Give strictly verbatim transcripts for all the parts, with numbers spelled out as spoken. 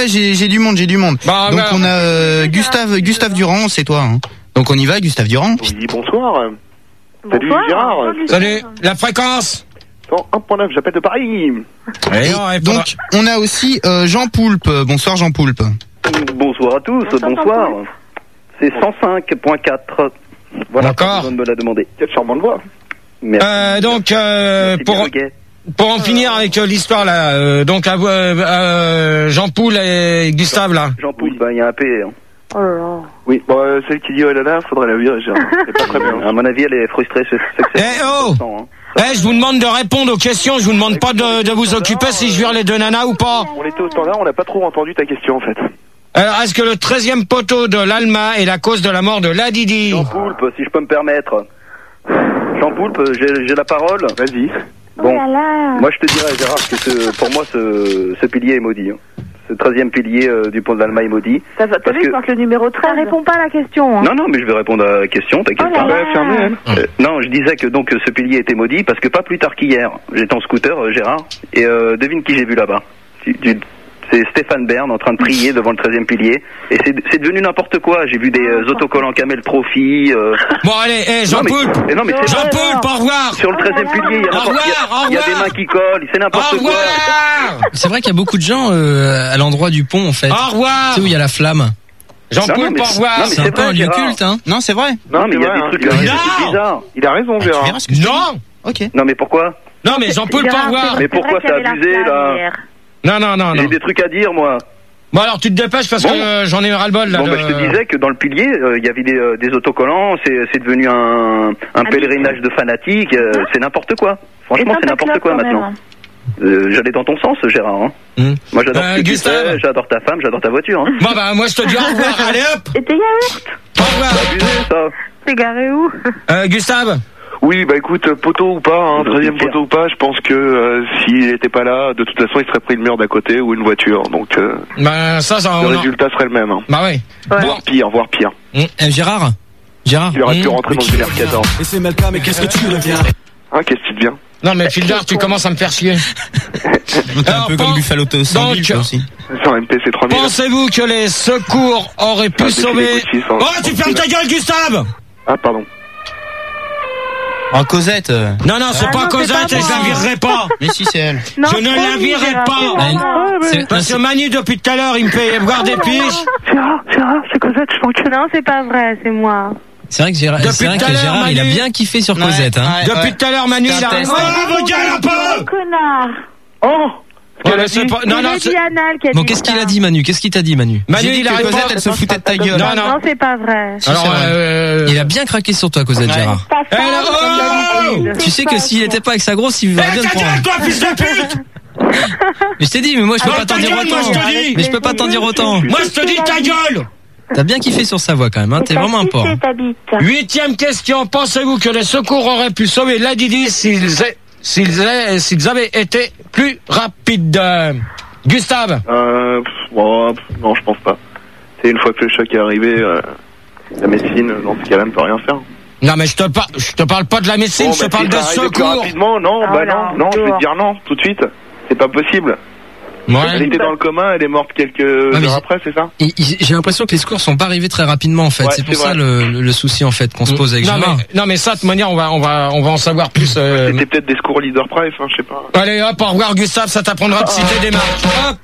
ouais, j'ai, j'ai du monde, j'ai du monde. Bah, Donc bah, on a euh, Gustave, Gustave Durand, c'est toi. Hein. Donc on y va, Gustave Durand. Oui, bonsoir. Salut Bonsoir. Gérard. Salut, la fréquence. cent un virgule neuf, j'appelle de Paris. Et Et non, elle donc on a aussi euh, Jean Poulpe. Bonsoir Jean Poulpe. Bonsoir à tous, Bonsoir, bonsoir. C'est cent cinq virgule quatre. Voilà, D'accord. pas besoin de me la demander. Quelle charmante voix. Merci. Euh, donc, euh, Merci pour, bien, le gay. pour en finir avec euh, l'histoire, là, euh, donc, à, euh, euh, Jean Poul et Gustave, là. Jean Poul, ben, il y a un P. Hein. Oh là là. Oui, bon, euh, celle qui dit oh là là, faudrait la virer, Gérard. C'est pas très bien. À mon avis, elle est frustrée. C'est, c'est, c'est, Eh oh hein. Eh, je vous demande de répondre aux questions, je vous demande pas de, de vous occuper si je vire les deux nanas ou pas. On était au standard, on n'a pas trop entendu ta question en fait. Alors, est-ce que le treizième poteau de l'Alma est la cause de la mort de Ladidi? Jean Poulpe, si je peux me permettre. Jean Poulpe, j'ai, j'ai la parole. Vas-y. Bon, Oh là là. moi je te dirais, Gérard, que ce, pour moi, ce, ce pilier est maudit. Hein. Ce treizième pilier euh, du pont de l'Alma est maudit. Ça va, t'as Parce vu, que- je pense le numéro treize. Ça répond pas à la question. Hein. Non, non, mais je vais répondre à la question, t'inquiète Oh là pas. là. Ouais, fermez, elle. Euh, non, je disais que donc ce pilier était maudit parce que pas plus tard qu'hier, j'étais en scooter, euh, Gérard, et euh, devine qui j'ai vu là-bas. Tu- tu- C'est Stéphane Bern en train de prier devant le treizième pilier, et c'est, c'est devenu n'importe quoi. J'ai vu des euh, autocollants Camel Trophy. Euh... Bon, allez, eh, Jean Non, mais- Poulpe mais non, mais c'est Jean vrai. Poulpe, au revoir Sur le treizième pilier, il y a, Au n'importe- il y a- revoir, au il y a des revoir. mains qui collent, c'est Au n'importe quoi. revoir C'est vrai qu'il y a beaucoup de gens euh, à l'endroit du pont en fait. Au revoir Tu sais où il y a la flamme. Jean Non, non, Poulpe, mais au c'est- revoir non, mais C'est un c'est peu un vrai, lieu Gérard. culte, hein. Non, c'est vrai. Non, mais il y a c'est des vrai, trucs, hein, il y a des Non. trucs bizarres. Il a raison, Ah, tu Gérard. verras ce que je te dis. Non Ok. Non, mais pourquoi Non, mais Jean Poulpe, au revoir Mais pourquoi c'est vrai qu'il y t'as avait abusé, la flamme là hier. Non, non, non, non. J'ai des trucs à dire, moi. Bon, alors tu te dépêches parce Bon. que euh, j'en ai ras-le-bol, là. Bon, de- bah, je te disais que dans le pilier, euh, il y avait des, euh, des autocollants, c'est, c'est devenu un, un Ah, pèlerinage de fanatiques, euh, Hein c'est n'importe quoi. Franchement, Et c'est Santa n'importe Claus, quoi quand même, maintenant. hein. Euh, j'allais dans ton sens, Gérard. Hein. Hmm. Moi, j'adore Euh, ce que tu Gustave fais, j'adore ta femme, j'adore ta voiture. Hein. Bon, bah, moi, je te dis au revoir. Allez, hop Et tes yaourts Au revoir C'est abusé, ça. T'es garé où? euh, Gustave Oui, bah écoute, poteau ou pas, hein, treizième poteau ou pas, je pense que euh, s'il était pas là, de toute façon, il serait pris le mur d'à côté ou une voiture. Donc, euh, Bah, ça, ça, le on en- résultat serait le même. Hein. Bah, oui. Ouais. Voire pire, voire pire. Eh, Gérard Gérard Il aurait pu Mmh. rentrer dans une R quatorze. Et c'est Malka, mais qu'est-ce que tu deviens? Hein, qu'est-ce que tu deviens? Non, mais Fildar, tu commences à me faire chier. T'es un Alors, peu pen- comme Buffalo sans donc, lui, toi aussi. C'est en M P C trois mille. Pensez-vous que les secours auraient pu Ah, défilé sauver... Gucci sans- Oh, sans tu fermes fil. ta gueule, Gustave Ah, pardon. Oh, Cosette. euh. Non, non, c'est Ah pas non, c'est Cosette pas et je la moi. virerai pas. Mais si, c'est elle. Non, Je ne promis, la virerai Gérard, pas. c'est Ah, moi. C'est- Parce que Manu, depuis tout à l'heure, il me fait boire des piches. Gérard, Gérard, c'est Cosette, je t'encule. Non, c'est pas vrai, c'est moi. C'est vrai que Gérard, Depuis c'est vrai tout à que l'heure, Gérard il a Manu. bien kiffé sur Ouais, Cosette. Hein. ouais, Depuis ouais. tout à l'heure, Manu, C'est il a... un test. Oh, vos gueules un peu. Connard. Oh! Ouais, mais c'est pas... Non, C'est non, Lady c'est... Anal qui a Bon, dit qu'est-ce qu'il ça. a dit Manu Qu'est-ce qu'il t'a dit Manu Manu, J'ai dit il a que répondu... Cosette, elle se foutait de ta gueule. Non, non. Non, c'est pas vrai. Si, Alors, c'est vrai. euh... Il a bien craqué sur toi Cosette Ouais. Gérard. Ta Eh, femme, là, comme oh d'habitude. Tu sais que s'il était pas avec sa grosse, il Eh, va bien ta te prendre. gueule, toi, fils de pute. Mais je t'ai dit, mais moi je peux Non, pas t'en ta dire gueule, moi, je autant. te dis. Mais je peux pas t'en dire autant. Moi, je te dis ta gueule. T'as bien kiffé sur sa voix quand même, hein. T'es T'as vraiment un sucé porc. ta bite. Huitième question. Pensez-vous que les secours auraient pu sauver Ladidi s'ils, a- s'ils, a- s'ils avaient été plus rapides? Gustave. Euh, pff, bon, pff, non, je pense pas. C'est une fois que le choc est arrivé, euh, la médecine, dans ce cas-là, ne peut rien faire. Non, mais je te, par... je te parle pas de la médecine, Bon, je te bah, parle si de ça arrive plus secours. rapidement, non, Ah, bah là, non, non, je vais dehors. te dire non, tout de suite. C'est pas possible. Elle Ouais. était dans le coma, elle est morte quelques mais heures j'ai- après, c'est ça? Et- et J'ai l'impression que les secours sont pas arrivés très rapidement en fait. Ouais, c'est pour c'est ça vrai. le, le- le souci en fait qu'on se pose avec non, Gérard. mais, non, mais ça, de toute manière, on va, on va, on va en savoir plus. Euh... C'était peut-être des secours leader price, hein, je sais pas. Allez, hop, au revoir, Gustave, ça t'apprendra de citer des marques. Hop.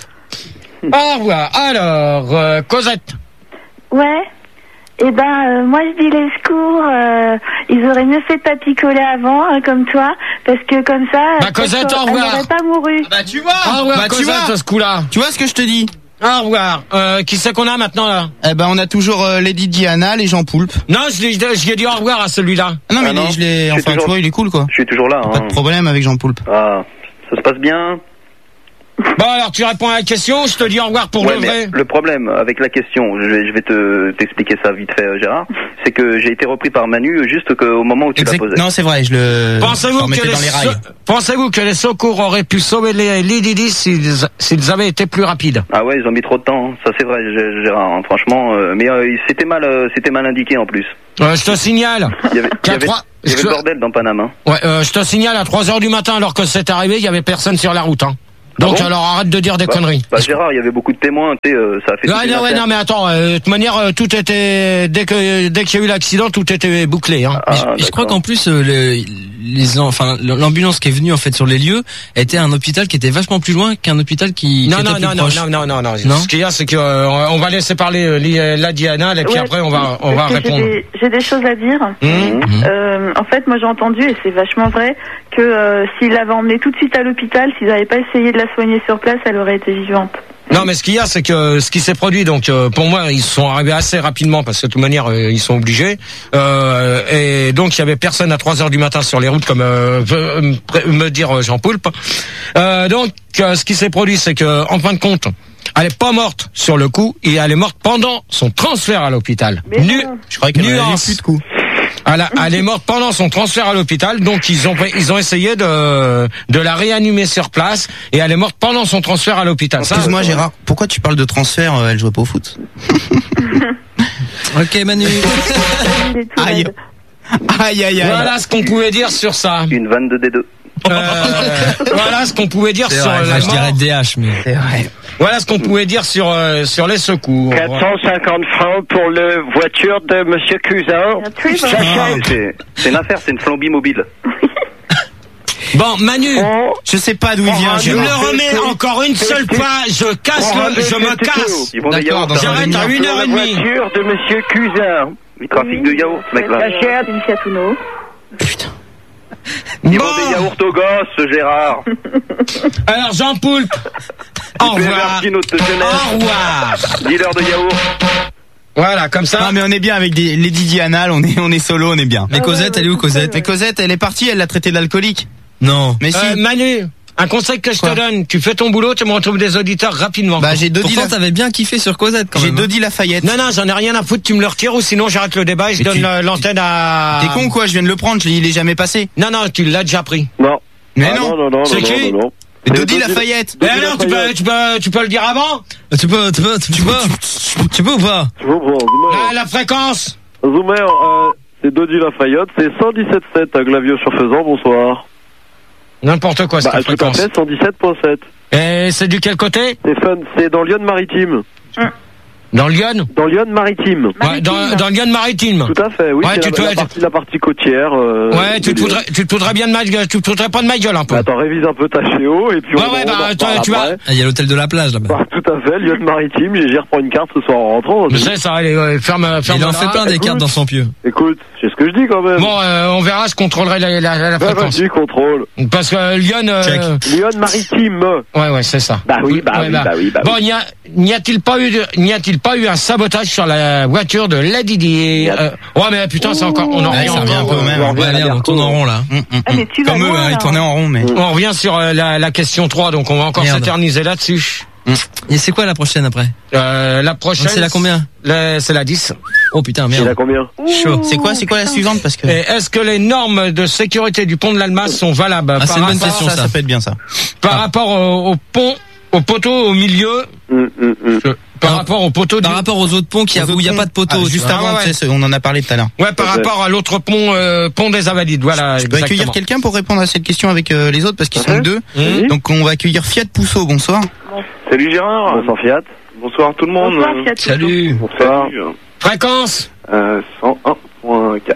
Au revoir. Alors, euh, Cosette. Ouais. Eh ben, euh, moi je dis les secours, euh, ils auraient mieux fait de pas picoler avant, hein, comme toi, parce que comme ça, Bah, peut-être Cosette, qu'elle au revoir. n'aurait pas mouru. Bah, tu vois. Au revoir, Bah, tu Cosette, vois. à ce coup-là. Tu vois ce que je te dis? Au revoir. Euh, qui c'est qu'on a maintenant, là? Eh ben, on a toujours euh, Lady Diana, les Jean Poulpe. Non, je l'ai, je lui ai dit au revoir à celui-là. Ah non, mais Ah non, je l'ai, je suis enfin, tu toujours- vois, il est cool, quoi. Je suis toujours là. Pas Hein. de problème avec Jean Poulpe. Ah, ça se passe bien. Bon, alors, tu réponds à la question, je te dis au revoir pour Ouais, le mais vrai. le problème avec la question, je vais, je vais te t'expliquer ça vite fait, euh, Gérard, c'est que j'ai été repris par Manu juste qu'au moment où tu l'as Exact- posé. Non, c'est vrai, je le, je Pensez-vous le que, remettais les dans les rails. se- pensez-vous que les secours auraient pu sauver les Lididi s'ils, s'ils avaient été plus rapides? Ah ouais, ils ont mis trop de temps. hein. Ça c'est vrai, G- Gérard. hein, franchement, euh, mais euh, c'était mal, euh, c'était mal indiqué en plus. Euh, je te signale. Il y avait, il y Qu'à avait, trois- il y avait je- le bordel dans Panama. Ouais, euh, je te signale à trois heures du matin, alors que c'est arrivé, il y avait personne sur la route, hein. Donc bon alors arrête de dire des bah, conneries. Bah Gérard, il y avait beaucoup de témoins, tu sais, euh, ça a fait. Ouais, toute une non, ouais, affaire. non, mais attends, euh, de toute manière, euh, tout était dès que dès qu'il y a eu l'accident, tout était bouclé. Hein. Ah, Mais je, je crois d'accord. qu'en plus, euh, le- les, en- enfin, l'ambulance qui est venue en fait sur les lieux était un hôpital qui était vachement plus loin qu'un hôpital qui, Non, qui non, était non, plus non, proche. non, non, non, non. Non Ce qu'il y a, c'est que euh, on va laisser parler euh, li- la Diana, et puis Ouais, après on va on va parce que j'ai répondre. des- J'ai des choses à dire. Mmh. Mhm. Euh, en fait, moi j'ai entendu, et c'est vachement vrai, que euh, s'il l'avait emmenée tout de suite à l'hôpital, s'ils n'avaient pas essayé de la soigner sur place, elle aurait été vivante. Non, mais ce qu'il y a, c'est que ce qui s'est produit, donc euh, pour moi, ils sont arrivés assez rapidement parce que de toute manière, euh, ils sont obligés. Euh, et donc, il y avait personne à trois heures du matin sur les routes, comme euh, veut me pré- me dire euh, Jean Poulpe. Euh, donc, euh, ce qui s'est produit, c'est que, en fin de compte, elle est pas morte sur le coup, et elle est morte pendant son transfert à l'hôpital. Mais Nu- non. Je croyais qu'elle avait Nuance. plus de coups. Elle, a- elle est morte pendant son transfert à l'hôpital, donc ils ont ils ont essayé de de la réanimer sur place, et elle est morte pendant son transfert à l'hôpital. Ça, Excuse-moi Gérard, pourquoi tu parles de transfert? euh, Elle jouait pas au foot. Ok Manu. Il est tout Aïe. raide. Aïe aïe aïe. voilà ce qu'on pouvait dire sur ça. Une vanne de D deux. Euh, voilà ce qu'on pouvait dire C'est sur vrai, la je dirais mort. D H, mais. C'est vrai. Voilà ce qu'on pouvait dire sur euh, sur les secours. quatre cent cinquante francs pour la voiture de Monsieur Cousin. Un Trevor. J'achète. C'est c'est une affaire, c'est une flambie mobile. Bon, Manu, Oh, Je sais pas d'où il vient. je Gérard. le remets encore une seule fois. Je casse le, je me casse. Ils vendent des D'accord, yaourts. dans un J'arrête à demi-heure. une heure et la demie. voiture de Monsieur Cousin. Il trafique de yaourts, ce mec-là. J'achète. C'est une Fiat Uno. Ils Bon, vendent des yaourts aux gosses, ce Gérard. alors Jean Poulpe, au P M revoir. Martino de jeunesse. Au revoir. Dealer de yaourts. Voilà, comme ça. Non mais on est bien avec des Lady Diana, on est on est solo, on est bien. Mais Cosette, elle est où Cosette? Mais Cosette, elle est partie, elle l'a traité d'alcoolique. Non. Mais si. Euh, Manu, un conseil que je Quoi te donne, tu fais ton boulot, tu me retrouves des auditeurs rapidement. Bah j'ai Dodi Pourtant, la... t'avais bien kiffé sur Cosette quand j'ai même. hein. Dodi Lafayette. Non, non, j'en ai rien à foutre, tu me le retires ou sinon j'arrête le débat et je Mais donne tu- la- l'antenne à... T'es con quoi, je viens de le prendre, je l'ai- il est jamais passé. Non, non, tu l'as déjà pris. Non. Mais Ah, non. non, non, non, C'est non, qui non, non. Mais C'est Dodi Dodi- Lafayette. Eh alors, tu peux, tu peux, tu peux le dire avant? Tu peux, tu peux, tu peux, tu peux ou pas? Je vous prends, Zoomer. La, la fréquence. Zoomer, euh, c'est Dodi Lafayette, c'est cent dix-sept virgule sept à Glavio-sur-Faisan, bonsoir. N'importe quoi, cette Bah, tout à fréquence. fait, cent dix-sept virgule sept. Et c'est du quel côté? C'est fun, c'est dans Lyon-Maritime. Dans Lyon? Dans Lyon-Maritime. Ouais, dans, dans Lyon maritime. Tout à fait, oui. Ouais, c'est tu la, te- la, tu- partie, la partie côtière. Euh, Ouais, tu de te Lyon. foutrais, tu te foutrais bien de ma gueule, tu te foutrais pas de ma gueule un peu. Bah, attends, révise un peu ta géo et puis Ouais, on, ouais, on bah, en toi, reparle tu vas- après. Ah, il y a l'hôtel de la plage là-bas. Bah, tout à fait, Lyon-Maritime, j'y reprends une carte ce soir en rentrant. Je sais ça, allez, ouais, ferme, ferme. Il en fait plein des écoute. cartes dans son pieu. Écoute, c'est ce que je dis quand même. Bon, euh, on verra, je contrôlerai la, la, la, la Bah, fréquence. vas-y, contrôle. Parce que euh, Lyon, euh, Check. Lyon-Maritime. ouais, ouais, c'est ça. Bah oui, bah Ouais, oui, bah oui, bah Bon, oui. n'y a, n'y a-t-il pas eu, de- n'y a-t-il pas eu un sabotage sur la voiture de Lady Di? Euh, ouais, mais putain, c'est encore, on en Ouais, revient ça revient un encore, peu au euh, même. on hein. revient Ouais, à la merde, on Garco. tourne en rond là. Hum, hum, Ah, hum. mais tu vas Comme eux, loin, hein, là. ils tournaient en rond, mais. On revient sur euh, la, la question trois, donc on va encore Merde. s'éterniser là-dessus. Et c'est quoi la prochaine après? Euh, la prochaine. C'est la combien? la- C'est la dix. Oh putain, Il a merde. combien? Chaud. C'est quoi, c'est quoi la suivante parce que. Et est-ce que les normes de sécurité du pont de l'Almas sont valables Ah, c'est une bonne rapport, question, ça, ça ça. peut être bien ça. par rapport au, au pont, au poteau au milieu, Hum, hum, hum. euh, par Non. rapport au poteau du... Par rapport aux autres ponts qui a- Aux où il n'y a autres pas de poteau. ponts. Ah, tu juste vois. avant, Ah, ouais, tu sais, on en a parlé tout à l'heure. Ouais, par Ouais. rapport à l'autre pont, euh, pont des Invalides, voilà. Je peux accueillir exactement. quelqu'un pour répondre à cette question avec euh, les autres parce qu'ils sont Ouais. deux. Mmh. Donc on va accueillir Fiat Pousseau, bonsoir. Salut Gérard. Bonsoir Fiat. Bonsoir tout le monde. Bonsoir, Fiat Uno. Salut. Bonsoir. Fréquence. Euh, cent un virgule quatre.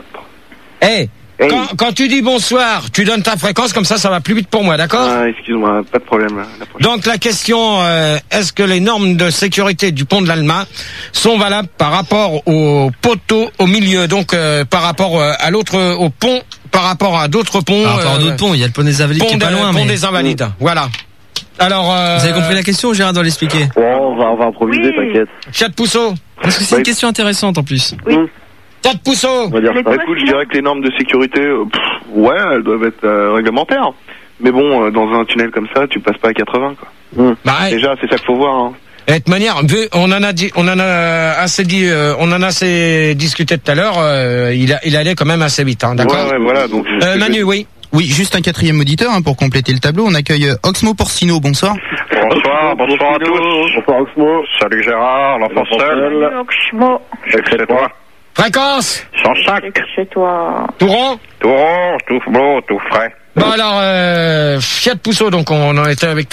Eh, Hey. quand, quand tu dis bonsoir, tu donnes ta fréquence, comme ça, ça va plus vite pour moi, d'accord? Ah, excuse-moi, pas de problème. là. La prochaine. Donc la question, euh, est-ce que les normes de sécurité du pont de l'Alma sont valables par rapport au poteau au milieu, donc euh, par rapport euh, à l'autre, au pont, par rapport à d'autres ponts, Par rapport à euh, d'autres ponts, il y a le pont des Invalides pont, qui est pas des- loin. pont mais- des Invalides, voilà. Alors, euh, Vous avez compris la question ou Gérard doit l'expliquer? Bon, on va, on va improviser, Oui. t'inquiète. Fiat Pousseau, Parce que c'est Bah, une question intéressante en plus. Fiat Pousseau, On va dire Les ça. points, Écoute, je sinon dirais que les normes de sécurité, euh, pff, ouais, elles doivent être euh, réglementaires. Mais bon, euh, dans un tunnel comme ça, tu passes pas à quatre-vingts, quoi. bah, Déjà, c'est ça qu'il faut voir. Hein. de toute manière, vu- on en a dit, on en a assez dit, euh, on en a assez discuté tout à l'heure. euh, il, a, il allait quand même assez vite, hein, d'accord. Ouais, ouais, voilà. Donc, c'est ce Euh, que Manu, oui. Oui, juste un quatrième auditeur hein, pour compléter le tableau. On accueille euh, Oxmo Porcino, bonsoir. Bonsoir, bonsoir à tous. Bonsoir Oxmo. Salut Gérard, l'enfant seul. Oxmo. C'est toi. Fréquence, cent cinq. Chez toi. tout rond. Tout rond, tout beau, tout frais. Bon alors, euh, Fiat Pousseau, donc on en était avec toi.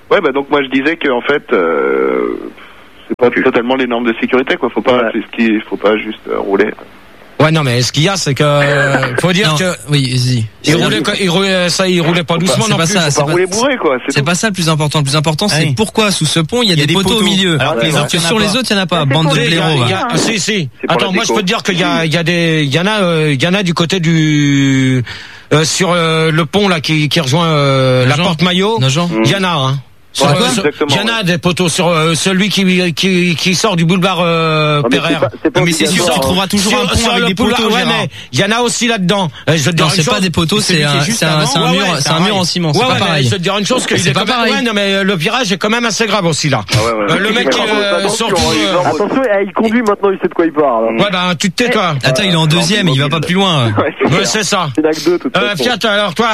Ouais, bah donc moi je disais que en fait, euh, c'est pas totalement les normes de sécurité, quoi. Faut pas, c'est ce qui, faut pas juste euh, rouler. Ouais, non, mais ce qu'il y a, c'est que euh, faut dire Non, que oui, vas-y. il roulait, il roulait, ça, il roulait pas doucement c'est non pas plus. ça, Faut c'est pas pas, rouler bourré, quoi. C'est c'est tout. pas ça le plus important. Le plus important, c'est Ah oui. pourquoi sous ce pont il y a, des, poteaux, au milieu. Alors que les Alors autres, que il y en a sur pas. les autres, il y en a pas. Ça, c'est Bande pour de les Il y a- blaireaux. il y va. a- si, si. C'est pour Attends, la moi je déco. peux te dire qu'il y a, il y a des, il y en a, euh, il y en a du côté du, euh, sur euh, le pont là qui, qui rejoint euh, la Nogent. porte Maillot. Nogent. Il y en a, hein. Sur, Ouais, euh, sur- exactement, il y en a ouais. des poteaux sur euh, celui qui, qui qui sort du boulevard euh, Non, mais c'est Pereire. pas- c'est pas Mais c'est sûr, obligatoire, tu hein. trouveras toujours Sur- un pont sur avec le des boulevard, poteaux, ouais, Gérard. mais il y en a aussi là-dedans. Euh, Je vais te dire Non, une c'est pas chose. des poteaux, Celui c'est qui est un, juste c'est un, avant. c'est un Ouais, mur, ouais, c'est un mur en ciment. C'est Ouais, pas ouais, mais pareil. je vais te dire une chose, que C'est il est pas quand même- pareil. ouais, non, mais le virage est quand même assez grave aussi là. Ah ouais, ouais. Euh, le mec, Ouais, euh, attention, surtout. il euh, va- Attention, eh, il conduit maintenant, il sait de quoi il parle. hein. Ouais, ben tu te tais toi. Attends, il est en deuxième, il va pas plus loin. Ouais, c'est Ouais, clair. c'est ça. C'est N A C deux, de toute Euh, façon. Fiat, alors toi,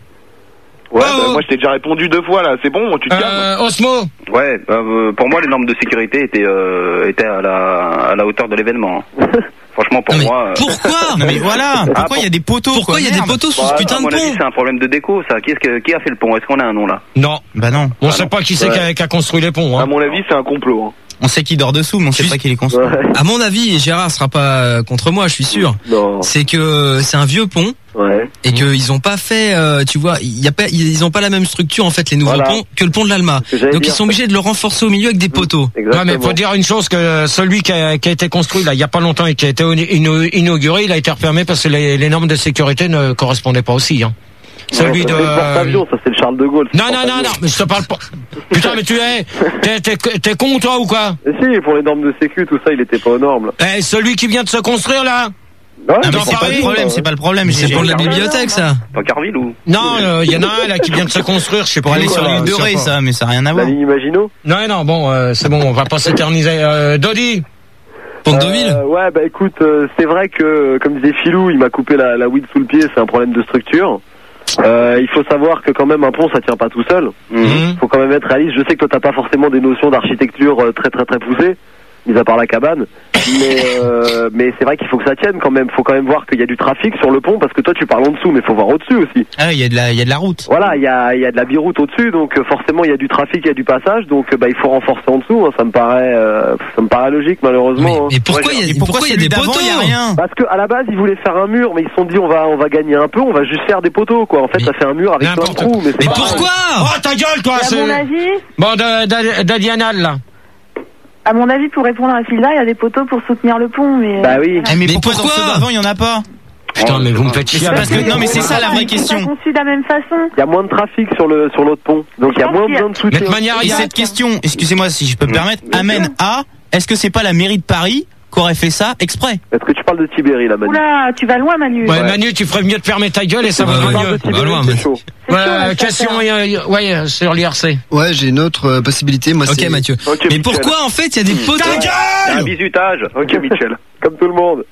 Ouais, Oh, bah, oh. moi je t'ai déjà répondu deux fois là. C'est bon, tu te calmes. euh, Osmo. Ouais, euh, pour moi, les normes de sécurité étaient, euh, étaient à la, à la hauteur de l'événement. hein. Franchement, pour Non, mais moi. euh, pourquoi Non mais voilà, pourquoi il y a des poteaux Pourquoi quoi, il y a des merde. poteaux sous bah, ce à putain de mon avis, pont c'est un problème de déco, ça. Qui est-ce que, qui a fait le pont? Est-ce qu'on a un nom là? Non, Bah non, on sait pas qui c'est Ouais. qui, a, qui a construit les ponts. À Hein. mon avis, c'est un complot. Hein. on sait qui dort dessous, mais on sait Juste- pas qui les construit. Ouais. À mon avis, et Gérard sera pas euh, contre moi, je suis sûr. Non. C'est que c'est un vieux pont Ouais. et qu'ils ont pas fait, euh, tu vois, il y a pas, ils ont pas la même structure en fait les nouveaux Voilà. ponts que le pont de l'Alma. Ce que j'allais Donc dire. ils sont obligés de le renforcer au milieu avec des poteaux. Exactement. Ouais, mais faut dire une chose, que celui qui a, qui a été construit là il y a pas longtemps et qui a été ino- inauguré, il a été refermé parce que les, les normes de sécurité ne correspondaient pas aussi. Hein. Celui Ouais, de. ça, c'est le porte-avions, ça c'est le Charles de Gaulle. c'est Non, le non, non, porte-avions. non, mais je te parle pas. Putain, mais tu es, t'es, t'es, t'es con toi ou quoi? Mais si, pour les normes de sécu, tout ça, il était pas aux normes. là. Eh, celui qui vient de se construire là? Ouais, Non mais Dans c'est pas Paris, le problème, c'est pas le problème. Mais c'est J'ai- pour de la Gérard. bibliothèque ça. Dans Carville ou? Non, il euh, y en a un là qui vient de se construire, je sais pas. Pour aller où, sur là, l'île de je sais Ré, pas. ça, mais ça a rien à La voir. ligne Maginot. Non, non, bon, euh, c'est bon, on va pas s'éterniser. Euh, Dodi. Pont de Deauville. Euh, ouais, bah écoute, euh, c'est vrai que, comme disait Philou, il m'a coupé la, la weed sous le pied, c'est un problème de structure. Euh, il faut savoir que quand même un pont, ça tient pas tout seul. Mhm. Faut quand même être réaliste. Je sais que toi, t'as pas forcément des notions d'architecture euh, très très très poussées, mis à part la cabane. Mais euh, mais c'est vrai qu'il faut que ça tienne quand même. Faut quand même voir qu'il y a du trafic sur le pont, parce que toi, tu parles en dessous, mais faut voir au-dessus aussi. Ah, il y a de la, il y a de la route. Voilà, il y a, il y a de la biroute au-dessus, donc euh, forcément il y a du trafic, il y a du passage, donc euh, bah il faut renforcer en dessous. Hein, ça me paraît, euh, ça me paraît logique Mais, malheureusement. hein. mais pourquoi il y a, Et pourquoi il y a celui des d'avant, poteaux? il y a rien. Parce que à la base ils voulaient faire un mur, mais ils se sont dit on va on va gagner un peu, on va juste faire des poteaux quoi. En fait Mais- ça fait un mur avec plein de N'importe trous, mais c'est Mais pas pourquoi? Oh, ta gueule, toi, Et à c'est. mon avis, Bon, de, de, de Dianal, là. à mon avis, pour répondre à Sylvain, il y a des poteaux pour soutenir le pont, mais. Bah oui. Eh, mais, Mais pourquoi, pourquoi dans ceux d'avant, il y en a pas? Putain, mais vous me faites chier. parce que- non, mais c'est ça, la vraie Ils question. sont pas conçus de la même façon. Il y a moins de trafic sur le sur l'autre pont, donc il y a Je moins pense qu'il y a- besoin de soutien. Mais de manière, Et il y a- cette question, excusez-moi si je peux me permettre, amène à, est-ce que c'est pas la mairie de Paris qui aurait fait ça exprès? Est-ce que tu parles de Tibéri là, Manu? Oula, tu vas loin, Manu. Ouais, Manu, tu ferais mieux de fermer ta gueule et ça Ouais, va ouais. Tu mieux. parles de Bah, Tibéri, loin, c'est mais- chaud. C'est chaud, là, Ouais, ça question, fait- euh, ouais, sur l'I R C. Ouais, j'ai une autre euh, possibilité. Moi, Ok c'est Mathieu. Ok, Mais Michel. pourquoi en fait il y a des poteaux? Ta Il y a un gueule! bizutage. Ok, Michel. Comme tout le monde.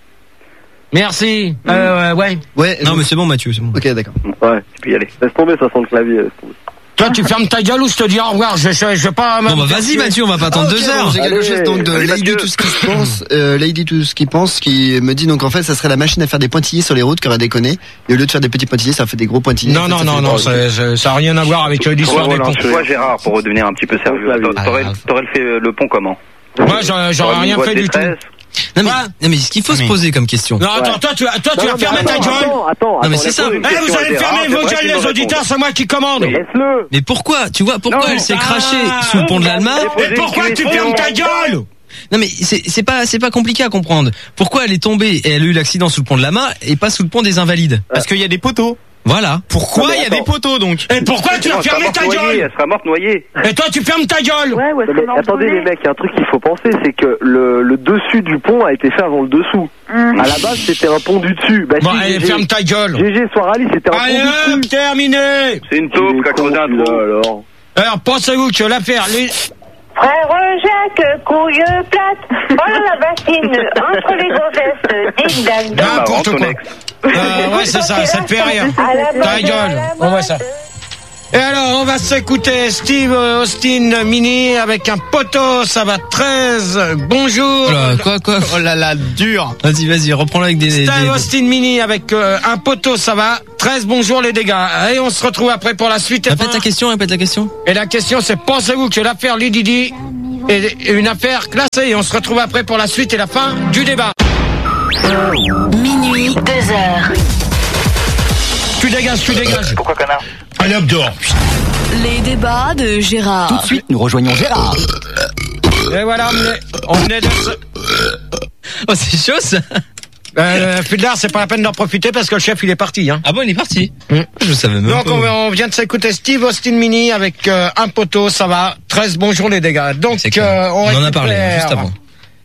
Merci. Euh, ouais. Ouais. Non donc- mais c'est bon Mathieu, c'est bon. Ok, d'accord. Ouais. Tu peux y aller. Laisse tomber, ça sent le clavier. laisse tomber. Toi, tu fermes ta gueule ou je te dis au revoir. Je, je, je vais pas. Bon bah me faire vas-y tuer. Mathieu, on va pas attendre Ah, ok, deux bon, heures. J'ai quelque Allez, chose donc de allez, Lady Mathieu. tout ce qui se pense, euh, Lady tout ce qui pense, qui me dit donc en fait ça serait la machine à faire des pointillés sur les routes qui aurait déconné. Et au lieu de faire des petits pointillés, ça fait des gros pointillés. Non, En fait, non, ça non, fait- non, ça, ça, ça a rien à voir avec euh, l'histoire Ouais, des voilà, ponts. je- Toi, Gérard, pour redevenir un petit peu sérieux, Ah, t'a- t'aurais, ah. t'aurais fait euh, le pont comment? Moi, j'aurais j'aurais rien fait du tout. Non mais, Quoi non mais ce qu'il faut se Mais- poser comme question. Non, attends, toi, tu, toi, tu Non, vas non, fermer mais ta attends, gueule. Attends, attends, Non, mais attends, c'est laisse ça. tomber. Eh, vous allez fermer vos gueules, les auditeurs, c'est moi qui commande. Laisse-le. Mais pourquoi? Tu vois pourquoi Non. elle s'est Ah, crachée sous le pont de l'Alma? Et pourquoi tu fermes ta gueule? Non mais c'est c'est pas c'est pas compliqué à comprendre. Pourquoi elle est tombée et elle a eu l'accident sous le pont de l'Alma et pas sous le pont des Invalides? Parce qu'il y a des poteaux. Voilà. Pourquoi Non, mais il y a des attends. poteaux donc? Et pourquoi tu Non, vas elle sera fermer morte ta noyée, gueule? elle sera morte noyée. Et toi, tu fermes ta gueule. Ouais, ouais, Non, mais attendez les mecs, il y a un truc qu'il faut penser, c'est que le, le dessus du pont a été fait avant le dessous. Hum. À la base, c'était un pont du dessus. Bah Bon, si, allez, G G, ferme ta gueule. G G soir Ali, c'était un Allez, pont du hop, dessus. terminé. C'est une Il taupe est qui a con, creusé un celui-là, trou. alors. Alors, pensez-vous que l'affaire, les... Frère Jacques, couille plate, voilà la bassine, entre les gonzesses, ding dang N'importe Marrant, quoi. ton ex. Euh, ouais, c'est ça, ça te fait rire. À la Ta mode, gueule. à la On voit ça. mode. Et alors, on va s'écouter Steve Austin Mini avec un poteau, ça va treize. Bonjour. Oh là, quoi, quoi Oh là là, dur. Vas-y, vas-y, reprends-le avec des... des, Steve des... Austin Mini avec euh, un poteau, ça va treize. Bonjour les dégâts. Et on se retrouve après pour la suite. Répète ta question, répète la question. Et la question, c'est pensez-vous que l'affaire Lady Di est une affaire classée? Et on se retrouve après pour la suite et la fin du débat. Minuit, deux heures. Tu dégages, tu dégages. Pourquoi connard? Allez hop dehors. Les débats de Gérard. Tout de suite, nous rejoignons Gérard. Et voilà, on est, on est de ce... Oh, c'est chaud ça. Euh, Fudard, c'est pas la peine d'en profiter parce que le chef il est parti. Hein. Ah bon, il est parti. Mmh. Je savais même Donc pas. on, on vient de s'écouter Steve Austin Mini avec euh, un poteau, ça va treize. Bonjour les dégâts. Donc euh, on, on en a parlé hein, juste avant.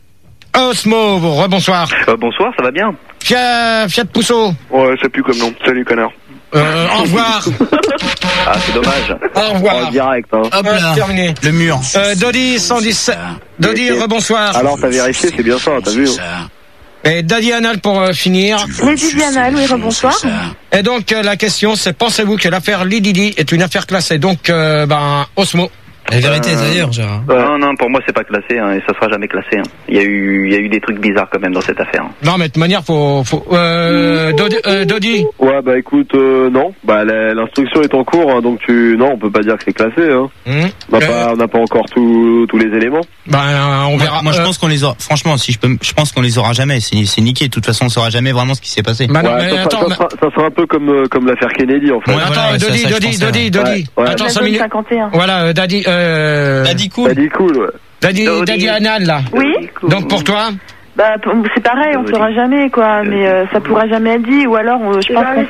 Osmo, rebonsoir. Euh, bonsoir, ça va bien? Fiat, Fiat Pousseau. Ouais, c'est plus comme nom. Salut, connard. Euh, au revoir. Ah, c'est dommage. Au revoir. En direct, hein. Hop là. Terminé. Le mur. Euh, Dodi cent dix-sept. Dodi, Ok. rebonsoir. Alors, t'as vérifié, c'est bien ça, t'as vu hein. Et Daddy Anal pour euh, finir. Lady Diana, oui, rebonsoir. Et donc euh, la question c'est pensez-vous que l'affaire Lady Di est une affaire classée? Donc euh, ben Osmo. La vérité est ailleurs, Gérard. Non, non, pour moi c'est pas classé hein, et ça sera jamais classé. Hein. Il y a eu, il y a eu des trucs bizarres quand même dans cette affaire. Non mais de toute manière faut, faut euh, Dodi, euh, Dodi. Ouais, bah écoute, euh, non. Bah la- l'instruction est en cours, hein, donc tu, non, on peut pas dire que c'est classé. Hein. Mmh. On n'a pas, on n'a pas encore tous tous les éléments. Ben on Moi, verra. moi, je Euh, pense qu'on les aura. Franchement, si je peux, je pense qu'on les aura jamais. C'est, c'est niqué. De toute façon, on saura jamais vraiment ce qui s'est passé. bah non, Ouais, mais ça, sera- attends, ça, mais- sera, ça sera un peu comme euh, comme l'affaire Kennedy en fait. Ouais, attends, voilà, ouais, ça, Dodi, ça, je Dodi, pensais, Dodi, ouais. Dodi. Ouais. Attends La cinq zone minutes. cinquante et un. Voilà, euh, Daddy, euh, T'as dit T'as cool. dit cool, ouais. Daddy, Dodi. Daddy Anal là. Oui. Donc pour toi. Bah, p- c'est pareil, on saura jamais, quoi, mais euh, ça pourra jamais être dit, ou alors, on- je pense qu'on...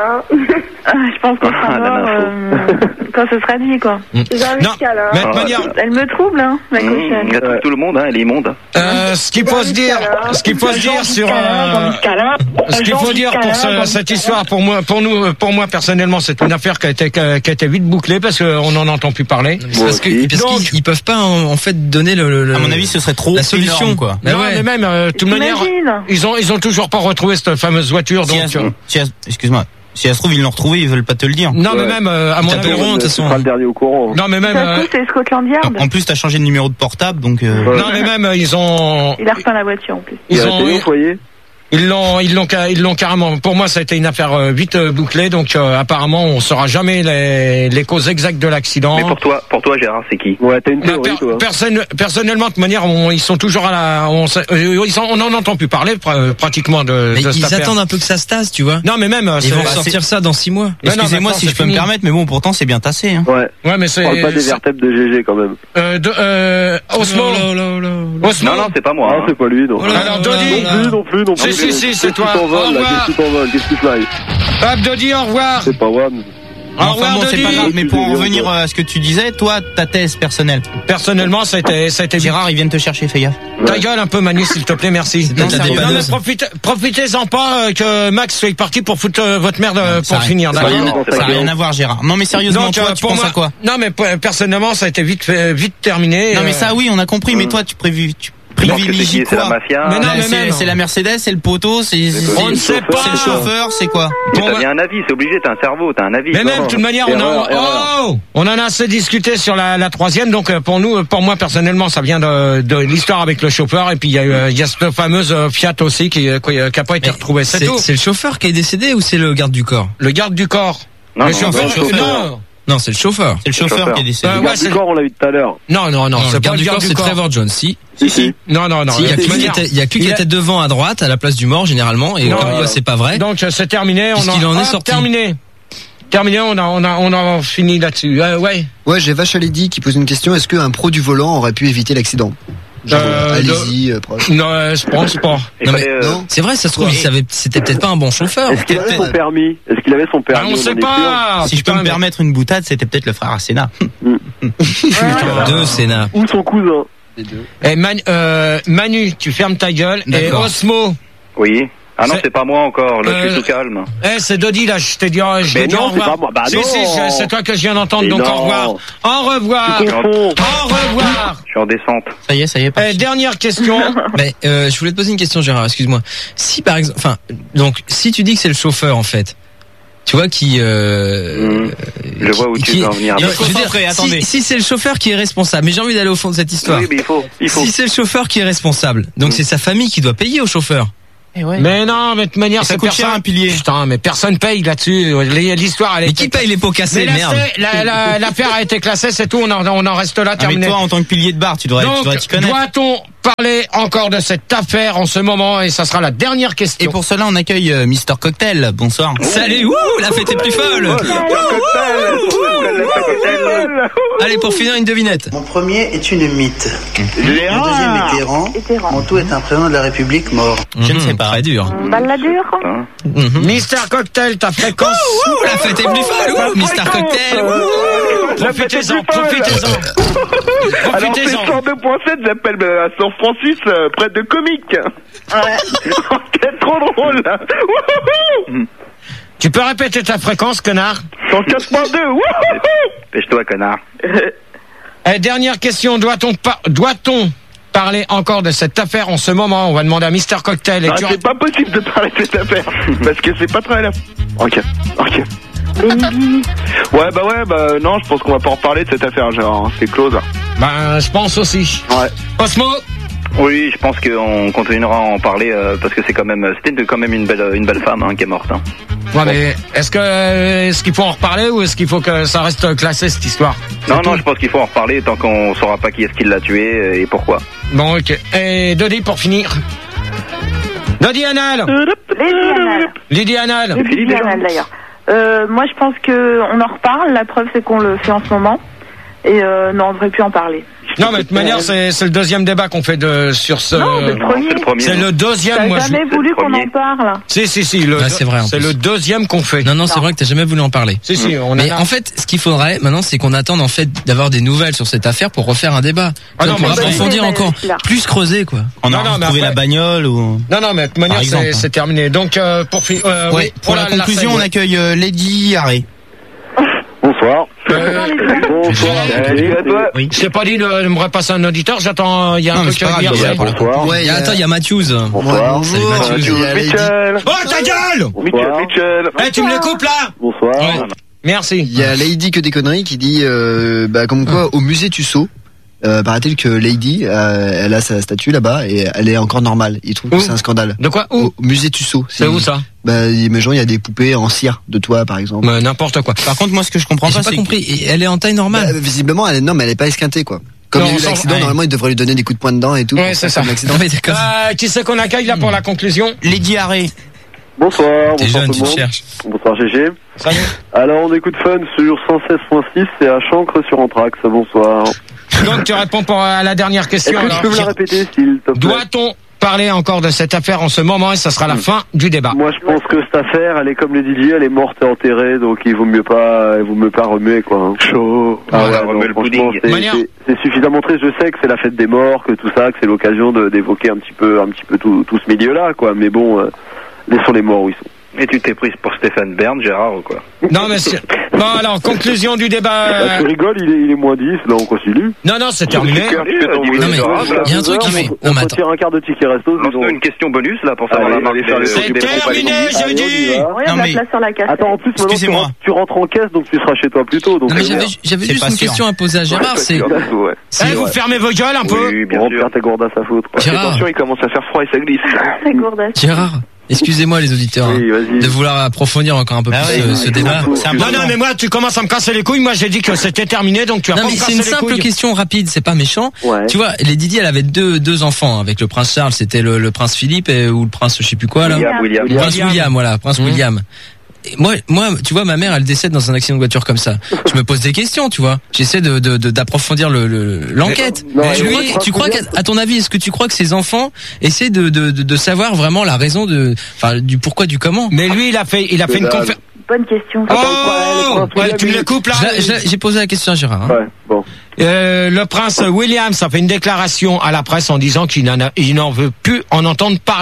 Ah, je pense qu'on sera Ah, la mort euh, quand ce sera dit, quoi. Non, mais de toute manière, Elle me trouble, hein, la Mmh, cochonne. elle trouve tout le monde, hein, elle est immonde. euh, ce qu'il faut se dire, ce qu'il faut se dire sur, euh, ce qu'il faut dire pour ce- cette histoire, pour moi, pour nous, pour moi personnellement, c'est une affaire qui a été, qui a été vite bouclée parce qu'on n'en entend plus parler. C'est parce que- parce Donc- qu'ils ils peuvent pas en, en fait donner le, le- le- À mon avis, ce serait trop la solution énorme, quoi. Bah non, ouais. mais même, euh, de toute manière, T'imagines? ils ont, ils ont toujours pas retrouvé cette fameuse voiture, Si donc. elle- euh, si elle- excuse-moi. Si elle se trouve, ils l'ont retrouvé, ils veulent pas te le dire. non, mais Ouais. même, euh, à mon Ils avis, t'appelleront, de toute Tu façon. seras le dernier au courant. non, mais même, Ça se euh, trouve, c'est Scotland Yard. En plus, t'as changé de numéro de portable, donc. euh, Ouais. non, mais même, euh, ils ont, Il a repeint la voiture, en plus. Il ils est ont, resté au foyer. Ils l'ont, ils l'ont, ca- ils l'ont carrément. Pour moi, ça a été une affaire euh, vite euh, bouclée, donc euh, apparemment, on saura jamais les, les causes exactes de l'accident. Mais pour toi, pour toi Gérard, c'est qui? Ouais, t'as une Bah, théorie, per- toi. personne, personnellement, de toute manière, on- ils sont toujours à la, on, sait- euh, ils sont, on en entend plus parler pr- pratiquement de, Mais de cette ils affaire. attendent un peu que ça se tasse, tu vois. Non, mais même, euh, Ils c'est- vont bah, ressortir ça dans six mois. Mais non, Excusez-moi maintenant, si c'est je peux me fini. permettre, mais bon, pourtant, c'est bien tassé. Hein. Ouais. c'est- ouais, mais c'est. On parle pas des c'est- vertèbres de G G quand même. Euh, de, euh, Osmo. Oh là là là là. Osmo. Non, non, c'est pas moi. Ah, hein. c'est pas lui, non. Oh là Alors, là Dodi. là Non là. plus, non plus, non plus. Si, si, si, Qu'est-ce c'est que toi. tu t'envoles, Au là? revoir. Qu'est-ce que tu t'envoles? Qu'est-ce que tu fly? Abdodi, au revoir. C'est pas Wam. Au Enfin revoir, bon, c'est Dodi. pas grave, mais pour en Excusez-moi. revenir à ce que tu disais, toi, ta thèse personnelle. Personnellement, ça a été, ça a été Gérard, ils viennent te chercher, fais gaffe. Ta gueule un peu, Manu, s'il te plaît, merci. C'est peut-être Non, la sérieux. dépanneuse. Non, mais profitez, profitez-en pas euh, que Max soit parti pour foutre euh, votre merde euh, Ça pour a- finir. Ça n'a d'accord rien, d'accord. ça a rien à voir, Gérard. Non, mais sérieusement, Donc, toi, euh, tu pour penses moi- à quoi? Non, mais p- personnellement, ça a été vite, fait- vite terminé. Non, mais euh, ça, oui, on a compris, mais toi, tu prévu, tu Donc, c'est privilégies qui? C'est la quoi? mafia? Mais non, Bah, mais c'est, même. c'est la Mercedes, c'est le poteau, c'est, c'est, On ne c'est- sait pas. c'est le chauffeur, c'est quoi? Bon, T'as bah- bien un avis, c'est obligé, t'as un cerveau, t'as un avis. Mais même, de toute manière, on, Erreur, a, erreur. oh, on en a assez discuté sur la, la troisième. Donc, euh, pour nous, pour moi, personnellement, ça vient de, de l'histoire avec le chauffeur. Et puis, il y a, eu, euh, il y a cette fameuse euh, Fiat aussi qui, euh, qui a pas été Mais retrouvée. C'est C'est tout. c'est le chauffeur qui est décédé ou c'est le garde du corps? Le garde du corps. Non, le non, chauffeur. non, le chauffeur. Non, Non, c'est le chauffeur. C'est le chauffeur, chauffeur. qui est décédé. Euh, Le ouais, garde c'est- du corps, on l'a eu tout à l'heure. non, non, non, Non, c'est le pas garde le du corps, garde du c'est corps. Trevor Jones. Si. Si, si. Non, non, non. Si, il y a de que toute lui qui manière, était, il y a que lui qui il a- était devant à droite à la place du mort généralement et Non, comme quoi euh, c'est pas vrai. Donc, euh, c'est terminé. On Puisqu'il en est ah, sorti. Terminé. Terminé. On a, on a, on a fini là-dessus. Euh, ouais. Ouais, j'ai Vache à Lady qui pose une question. Est-ce qu'un pro du volant aurait pu éviter l'accident? Genre, Euh, allez-y, euh, proche. Non, euh, je pense pas. Il Non, fallait, mais- euh, Non? C'est vrai, ça se trouve, Ouais. il savait, c'était peut-être pas un bon chauffeur. Est-ce qu'il avait son permis? Est-ce qu'il avait son Ah, permis? on en sait est sûr. pas. Si je peux Putain, me mais- permettre une boutade, c'était peut-être le frère Arsénat. Deux Sénat. Ou son cousin. Eh, Man- euh, Manu, tu fermes ta gueule. Et D'accord. Osmo. Oui. Ah non, C'est- c'est pas moi encore, là, je Euh, suis tout calme. Eh, c'est Dodi, là, je t'ai dit, oh, je Mais t'ai dit non, au c'est revoir. pas moi. Bah si, non. si, je- c'est toi que je viens d'entendre, Mais donc non. au revoir. Au revoir. Tu confonds. Au revoir. Je suis en descente. Ça y est, ça y est, Eh, parti. dernière question. Mais euh, je voulais te poser une question, Gérard. Excuse-moi. Si par exemple, enfin, donc si tu dis que c'est le chauffeur en fait, tu vois, qui. Euh, mmh. Je vois où qui, tu veux en venir. Il faut concentrer, attendez. Si, si c'est le chauffeur qui est responsable, mais j'ai envie d'aller au fond de cette histoire. Oui, mais il faut. Il faut. Si c'est le chauffeur qui est responsable, donc mmh. c'est sa famille qui doit payer au chauffeur. Eh ouais. Mais non, mais de toute manière, ça c'est coûte personne. cher un pilier. Putain, mais personne paye là-dessus. L'histoire, elle est. Mais qui paye les pots cassés, mais merde. La, la, l'affaire a été classée, c'est tout. On en, on en reste là, terminé. Ah, mais toi, en tant que pilier de bar, tu devrais, Donc, tu devrais t'y connaître. doit-on parler encore de cette affaire en ce moment? Et ça sera la dernière question. Et pour cela, on accueille euh, Mister Cocktail. Bonsoir. Oh. Salut, wouh, la fête est plus folle. Ouh, allez, pour finir, une devinette. Mon premier est une mythe. Mon deuxième est Téhéran. Mon tout est un président de la République mort. Je ne sais pas. Très dur. Balladur. Mm-hmm. Mister Cocktail, ta fréquence. Ouh, ouh, la fête est plus folle. Ouh, Mister Cocktail. Profitez-en, profitez-en. Alors c'est cent deux point sept, j'appelle à San Francis, euh, près de Comique. Ouais. C'est trop drôle là. Tu peux répéter ta fréquence, connard? cent quatre point deux. Pêche-toi, connard. Et dernière question, doit-on pas, doit-on parler encore de cette affaire en ce moment? On va demander à Mister Cocktail. Et ah, tu... c'est pas possible de parler de cette affaire parce que c'est pas très là. Ok, ok. Ouais bah ouais bah non, je pense qu'on va pas en reparler de cette affaire, genre c'est close. Bah je pense aussi. Ouais. Osmo. Oui, je pense qu'on continuera à en parler euh, parce que c'est quand même, c'était quand même une belle, une belle femme hein, qui est morte. Hein. Ouais, mais est-ce que, est-ce qu'il faut en reparler ou est-ce qu'il faut que ça reste classé cette histoire? Non, non, je pense qu'il faut en reparler tant qu'on saura pas qui est-ce qui l'a tué et pourquoi. Bon, ok. Et Dodi pour finir. Dodi Anal. Lydie Anal. Lydie Anal. Lydie Anal d'ailleurs. Euh, moi je pense que on en reparle. La preuve c'est qu'on le fait en ce moment. Et euh, non, on devrait plus en parler. Non, mais de toute manière, c'est, c'est le deuxième débat qu'on fait de, sur ce... Non, le premier. C'est le premier. C'est le deuxième, t'as moi je... T'as jamais voulu qu'on en parle. Si, si, si. Le ah, c'est vrai. C'est le deuxième qu'on fait. Non, non, c'est vrai que t'as jamais voulu en parler. Si, si, on Mais a... en fait, ce qu'il faudrait maintenant, c'est qu'on attende en fait d'avoir des nouvelles sur cette affaire pour refaire un débat. Ah non, pour mais approfondir encore, plus creuser, quoi. On a Non, non, mais retrouvé après- la bagnole ou... Non, non, mais de toute manière, Par exemple, c'est, hein. c'est terminé. Donc, euh, pour finir... Euh, Ouais, oui, pour la, conclusion, scène, on ouais. accueille euh, Lady Harry. Bonsoir. Euh, Bonsoir. Salut à toi. Oui. Je t'ai pas dit de me repasser un auditeur, j'attends, il y a Non, un mais truc c'est pas à grave, dire. il y a pour le coup. Bonsoir. Ouais, Et attends, il y a Matthews. Bonsoir. Ouais, Salut, bonjour. Mathieu. Il y a Lady. Mitchell. Oh, ta gueule! Mitchell, Mitchell. Eh, tu me les coupes, là? Bonsoir. Ouais. Merci. Il y a Lady que des conneries qui dit, euh, bah, comme quoi, au musée Tussaud, euh, paraît-il que Lady, euh, elle a sa statue là-bas et elle est encore normale. Il trouve que Où c'est un scandale. De quoi? Où? Au musée Tussaud. C'est où ça? Bah, imagine, il y a des poupées en cire de toi, par exemple. Bah, n'importe quoi. Par contre, moi, ce que je comprends J'ai pas, pas c'est compris. Et elle est en taille normale. Bah, visiblement, elle est, non, mais elle est pas esquintée, quoi. Comme Non, il y a eu on s'en- l'accident, ouais. normalement, il devrait lui donner des coups de poing dedans et tout. Ouais, pour c'est faire ça. l'accident. Non, mais d'accord. Euh, qui c'est qu'on accueille, là, pour la conclusion? Lady Harry. Bonsoir. T'es Bonsoir jeune, tout tu le te monde. cherches. Bonsoir G G. Salut. Alors on écoute Fun sur cent seize point six et à Chancre sur Anthrax. Bonsoir. Donc, tu réponds pour, à la dernière Est-ce question. que tu alors. peux me la répéter s'il te plaît? Doit-on parler encore de cette affaire en ce moment et ça sera la fin du débat? Moi je pense que cette affaire, elle est comme le D J, elle est morte et enterrée, donc il vaut mieux pas, il vaut mieux pas remuer quoi. Hein. Chaud. Ah Voilà, ouais, remue non, le franchement, pudding. c'est, Manière- c'est, c'est suffisamment triste. Je sais que c'est la fête des morts, que tout ça, que c'est l'occasion de, d'évoquer un petit peu, un petit peu tout, tout ce milieu-là, quoi. Mais bon, euh, laissons les morts où ils sont. Et tu t'es prise pour Stéphane Bern, Gérard ou quoi? Non, mais c'est... Bon, alors, conclusion du débat. Bah, tu euh, rigoles, il est, il est moins dix, là on continue. Non, non, c'est terminé. Tu fais ton boulot, Non, mais Gérard, là. il y a un truc on, qui fait. on Non, mais peut attends. tirer un quart de ticket resto. Lance-nous disons. une question bonus là pour savoir Allez, la marque allez faire des- les C'est des terminé, compagnies. j'ai Allez, dit. on y va. On a de Non, la mais- place sur la cassette. Attends, en plus, maintenant, tu, Excusez-moi. rentres- tu rentres en caisse, donc tu seras chez toi plus tôt. Donc Non, mais euh, j'avais, j'avais C'est juste pas une sûr. question à poser à Gérard, c'est, Ouais. Eh, vous fermez vos gueules un peu? Oui, bien remplir sûr. tes gourdas à foutre. quoi. Gérard. Attention, il commence à faire froid et ça glisse. C'est gourdasse. Gérard, excusez-moi les auditeurs, hein, Oui, vas-y. de vouloir approfondir encore un peu Ah plus oui, euh, ce oui, débat. c'est un peu- Non, non, mais moi, tu commences à me casser les couilles. Moi, j'ai dit que c'était terminé, donc tu vas Non, pas mais me c'est casser une les simple couilles. question rapide, c'est pas méchant. Ouais. Tu vois, les Didi, elle avait deux, deux enfants avec le prince Charles, c'était le, le prince Philippe et, ou le prince je sais plus quoi, là. William, William. Le prince William, voilà, prince Mmh. William. Et moi, moi, tu vois, ma mère, elle décède dans un accident de voiture comme ça. Je me pose des questions, tu vois. J'essaie de, de, de- d'approfondir le, le- l'enquête. Non, tu mais crois, oui, que- tu crois qu'à à ton avis, est-ce que tu crois que ces enfants essaient de, de, de, de savoir vraiment la raison de, enfin, du pourquoi du comment? Mais lui, il a fait, il a fait une dalle. conférence. Bonne question. Oh! Ouais, tu me le coupes là? Je- je- J'ai posé la question à Gérard. Hein. Ouais, bon. Euh, le prince William, ça fait une déclaration à la presse en disant qu'il n'en a, il n'en veut plus en entendre parler.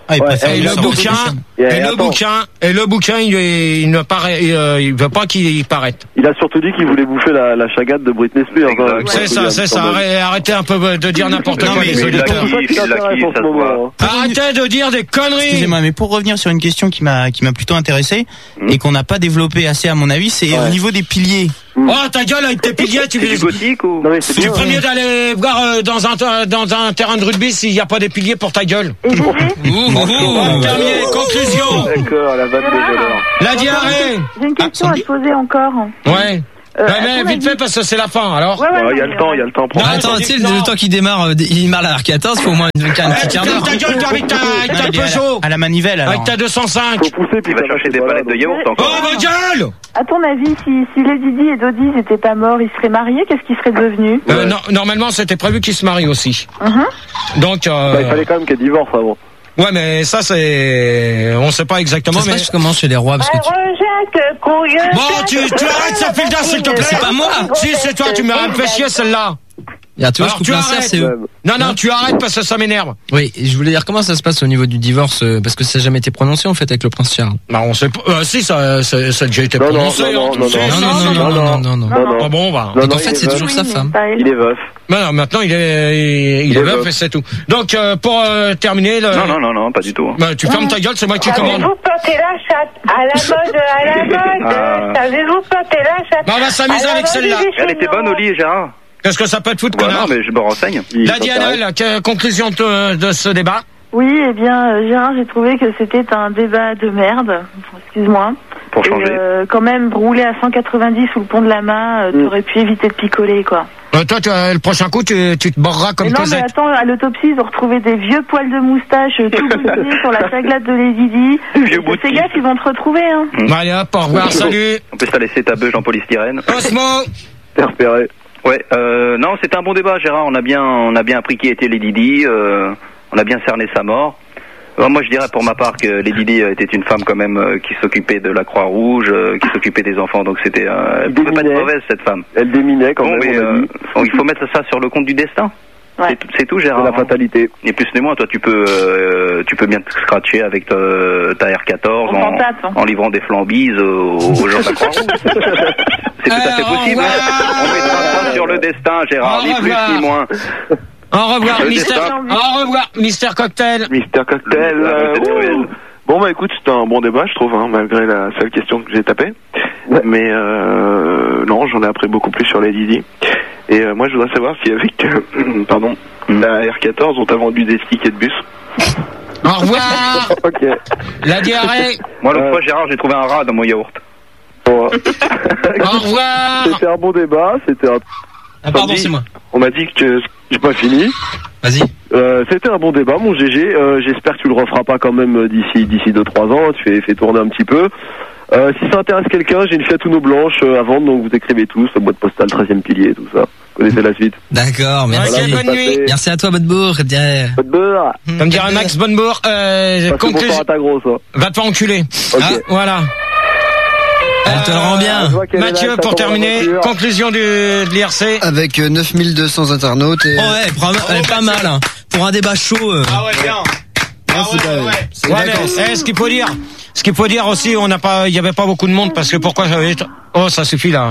Ah, il Ouais, préfère et du le sang. bouquin, Et et le attends. bouquin, et le bouquin, il, est- il ne paraît, il, euh, il veut pas qu'il paraisse. Il a surtout dit qu'il voulait bouffer la, la chagate de Britney Spears. hein, C'est ça, c'est ça. Arrête- Arrêtez un peu de dire n'importe Non, quoi, mais les il l'a auditeurs. C'est ça qui t'intéresse en ce moment. hein. Arrêtez de dire des conneries. Excusez-moi, mais pour revenir sur une question qui m'a qui m'a plutôt intéressé et qu'on n'a pas développé assez à mon avis, c'est au niveau des piliers. Oh ta gueule avec tes piliers, tu C'est du gothique ou Non mais c'est Tu bien. ferais mieux d'aller voir euh, dans un dans un terrain de rugby s'il n'y a pas des piliers pour ta gueule. Et Gégé Ouh, ouh, ouh. Terminé, conclusion. D'accord, la vanne des voleurs. La diarrhée. J'ai une question à te poser encore. Ouais. Euh, Ouais, à mais ton vite avis- fait parce que c'est la fin. Alors. Ouais, ouais, Il y a non, le temps, il y a le temps. Non, Prends. attends, tu sais, le temps qu'il démarre, euh, il démarre la R quatorze, faut au moins une, un Eh, petit tu quart fermes d'heure. ta gueule toi avec ta avec ta Il est à la- Peugeot, à la manivelle alors. avec ta deux cent cinq. Faut pousser puis Il va ça chercher des voilà, palettes de donc. yaourt Oh encore. ma gueule. À ton avis, si, si Lady Di et Dodie n'étaient pas morts, ils seraient mariés, qu'est-ce qu'ils seraient devenus? Euh, non, normalement c'était prévu qu'ils se marient aussi. Mhm. Donc euh, Bah, il fallait quand même qu'elle divorce avant. ouais mais ça c'est on sait pas exactement Ça se mais passe comment chez les rois parce que tu... Jacques, couilleux. bon tu tu arrêtes ça fait le dingue s'il te plaît. C'est pas moi. Si c'est toi tu m'as fait chier celle-là. Ah, tu vois, je Alors coupe tu l'insert, arrêtes. c'est eux. Non non tu arrêtes parce que ça m'énerve. Oui, et je voulais dire comment ça se passe au niveau du divorce, euh, parce que ça n'a jamais été prononcé en fait avec le prince Charles. Bah on sait pas. Euh, si ça, ça ça a déjà été Non, non, prononcé. non, hein. non, Si, non, si, Non, si. non, non, non, non, non, non. Non, non. Ah bon bah. Non, Donc non, en fait, il est c'est veuf. toujours sa Oui, mais femme. pas elle. Il est veuf. Bah non, maintenant il est il, il Il est est veuf veuf. et c'est tout. Donc euh, pour euh, terminer le. Non, non, non, non, pas du tout. Bah, tu fermes ta gueule, c'est moi qui commande. Savez-vous planter la chatte à la mode, à la mode? Ah. Savez-vous planter la chatte? Bah, on va s'amuser à la avec mode celle-là. des Elle était chenots? bonne au lit, Gérard. Qu'est-ce que ça peut être foutre, Bah connard? non, mais je me renseigne. Il La faut Diana, s'arrêter. la que- conclusion de, de ce débat. Oui, eh bien, euh, Gérard, j'ai trouvé que c'était un débat de merde. Excuse-moi. Pour Et, changer. euh, quand même, rouler à cent quatre-vingt-dix sous le pont de la main, euh, Mm. t'aurais pu éviter de picoler, quoi. Euh, toi, tu, euh, le prochain coup, tu, tu te borreras comme Mais non, mais Cosette. attends, à l'autopsie, ils ont retrouvé des vieux poils de moustache euh, tout bousillés sur la chaglate de Lady Di. Vieux bout de Fais kiff. gaffe, ils vont te retrouver, hein. Bon, allez hop, au revoir, salut. En plus, t'as laissé ta beuge en polystyrène. Osmo. T'es repéré. Ouais, euh, non, c'était un bon débat, Gérard. On a bien, on a bien appris qui était Lady Di. Euh, on a bien cerné sa mort. Euh, moi, je dirais pour ma part que Lady Di était une femme quand même euh, qui s'occupait de la Croix-Rouge, euh, qui s'occupait des enfants. Donc c'était, euh, elle pouvait pas être Déminait. mauvaise cette femme. Elle déminait quand Bon, même, mais on a euh, dit. bon, il faut mettre ça sur le compte du destin. Ouais. C'est tout- C'est tout, C'est Gérard. la hein. fatalité. Et plus ni moins, toi, tu peux, euh, tu peux bien te scratcher avec ta, ta R quatorze On en, s'en tape, hein. en livrant des flambises aux, aux gens de la Croix-Rouge. C'est tout à fait Alors, au possible. revoir. On mettra ça sur le destin, Gérard, Au ni plus revoir. ni moins. Au revoir, Le Mister. destin. Au revoir, Mister Cocktail. Mister Cocktail. Le- euh, c'est ouh. cruel. Bon bah écoute, c'était un bon débat, je trouve, hein, malgré la seule question que j'ai tapée. Mais euh, non, j'en ai appris beaucoup plus sur les Didi. Et euh, moi, je voudrais savoir si avec, euh, pardon, la R quatorze, on t'a vendu des tickets de bus. Au revoir. Ok. La diarrhée. Moi, l'autre Euh. fois, Gérard, j'ai trouvé un rat dans mon yaourt. Bon, Au revoir. c'était un bon débat, c'était un... Ah, pardon, Samedi, c'est moi. On m'a dit que j'ai pas fini. Vas-y. Euh, c'était un bon débat, mon G G. Euh, J'espère que tu le referas pas quand même euh, d'ici d'ici deux trois ans. Tu fais, fais tourner un petit peu. Euh, si ça intéresse quelqu'un, j'ai une Fiat Uno blanche euh, à vendre, donc vous écrivez tous, la boîte postale, treizième pilier, tout ça. Vous connaissez la suite. D'accord, merci. Ok, bonne nuit. Merci à toi, Bodebourg. Bien. Pas de beurre. Comme dirait Max Bonnebourg, euh, Parce que conclusion. bonsoir à ta grosse. hein. Va te faire enculer. Ok. Ah, voilà. Elle te le rend Je bien. vois qu'elle est là, Mathieu, elle pour t'attend dans la terminer, voiture. conclusion du, de l'I R C. Avec euh, neuf mille deux cents internautes. Et, Oh ouais, pas, mal- pas mal. Hein. Pour un débat chaud. euh. Ah ouais, bien. Ah, c'est pas- c'est Ouais, d'accord. mais, eh, ce qu'il faut dire, ce qu'il faut dire aussi, on n'a pas, il y avait pas beaucoup de monde parce que pourquoi j'avais, oh, ça suffit là.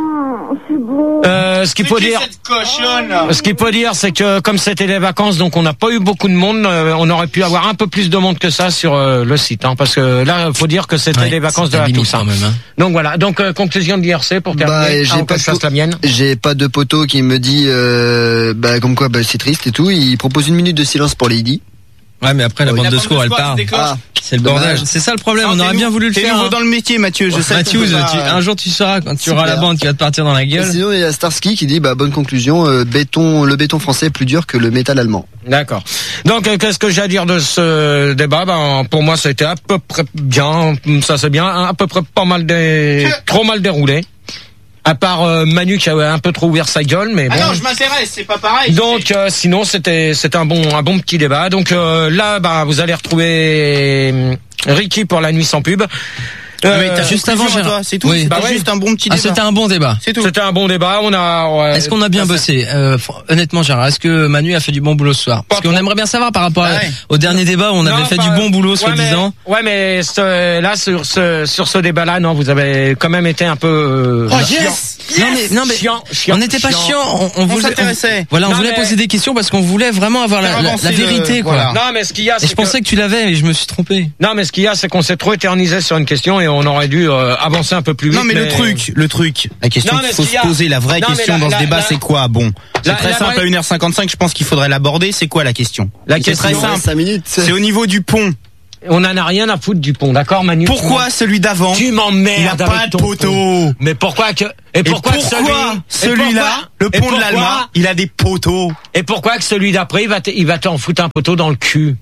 Euh, ce qu'il faut dire, Cette cochonne. ce qu'il faut dire, c'est que comme c'était les vacances, donc on n'a pas eu beaucoup de monde. euh, on aurait pu avoir un peu plus de monde que ça sur euh, le site, hein, parce que là, il faut dire que c'était Ouais, les vacances de c'était la limite Toussaint. quand même, hein. Donc voilà. Donc euh, conclusion de l'I R C pour Bah, terminer. j'ai avant pas que je fasse de- la mienne. J'ai pas de poteau qui me dit, euh, bah, comme quoi, bah, c'est triste et tout. Il propose une minute de silence pour Lady. Ouais, mais après la Oui, bande la de bande secours, de elle secours, part. elle se déclenche. Ah, C'est le bordel. dommage. C'est ça le problème. Non, On t'es aurait nou- bien voulu le T'es faire. nouveau hein. dans le métier, Mathieu. Je sais. Mathieu, que tu peux tu- pas- un jour tu sauras quand tu C'est auras la clair. bande qui va te partir dans la Et gueule. sinon, il y a Starsky qui dit, bah, bonne conclusion, euh, béton, le béton français est plus dur que le métal allemand. D'accord. Donc, euh, qu'est-ce que j'ai à dire de ce débat? Ben, pour moi, ça a été à peu près bien. Ça c'est bien, à peu près pas mal dé... trop mal déroulé. À part euh, Manu qui avait un peu trop ouvert sa gueule, mais bon. Ah non, je m'intéresse, c'est pas pareil. Donc, euh, sinon, c'était c'était un bon un bon petit débat. Donc euh, là, bah, vous allez retrouver euh, Ricky pour la nuit sans pub. Euh, mais t'as juste avant, Gérard. C'est tout. Oui. C'était Bah ouais. juste un bon petit Ah, débat. c'était un bon débat. C'est tout. C'était un bon débat. On a. Ouais, est-ce qu'on a bien bossé euh, honnêtement, Gérard, est-ce que Manu a fait du bon boulot ce soir? Parce qu'on aimerait bien savoir par rapport à, ouais. au dernier débat où on non, avait fait bah, du bon boulot, ouais, soi-disant. Mais, ouais, mais ce, là sur ce sur ce débat-là, non, vous avez quand même été un peu. Euh, oh yes, yes non mais non mais chiant, chiant, on n'était pas chiant. On, on, on voulait. s'intéressait. Voilà, on non, voulait mais... poser des questions parce qu'on voulait vraiment avoir la, la, la vérité, le... quoi. Voilà. Non, mais ce qu'il y a, c'est et je pensais que... que tu l'avais, mais je me suis trompé. Non, mais ce qu'il y a, c'est qu'on s'est trop éternisé sur une question et on aurait dû euh, avancer un peu plus vite. Non, mais, mais... le truc, le truc, la question qu'il faut se a... poser, la vraie non, question la, dans la, ce débat, la... c'est quoi? Bon, c'est la, très la simple. vraie... À une heure cinquante-cinq, je pense qu'il faudrait l'aborder. C'est quoi la question? La c'est question, très simple. cinq minutes. C'est au niveau du pont. On en a rien à foutre du pont, d'accord, Manu? Pourquoi celui d'avant? Tu m'emmerdes. Il a pas de poteau. Mais pourquoi que et pourquoi, et pourquoi celui, celui-là, le pont de l'Alma, il a des poteaux? Et pourquoi que celui d'après, il va il va t'en foutre un poteau dans le cul?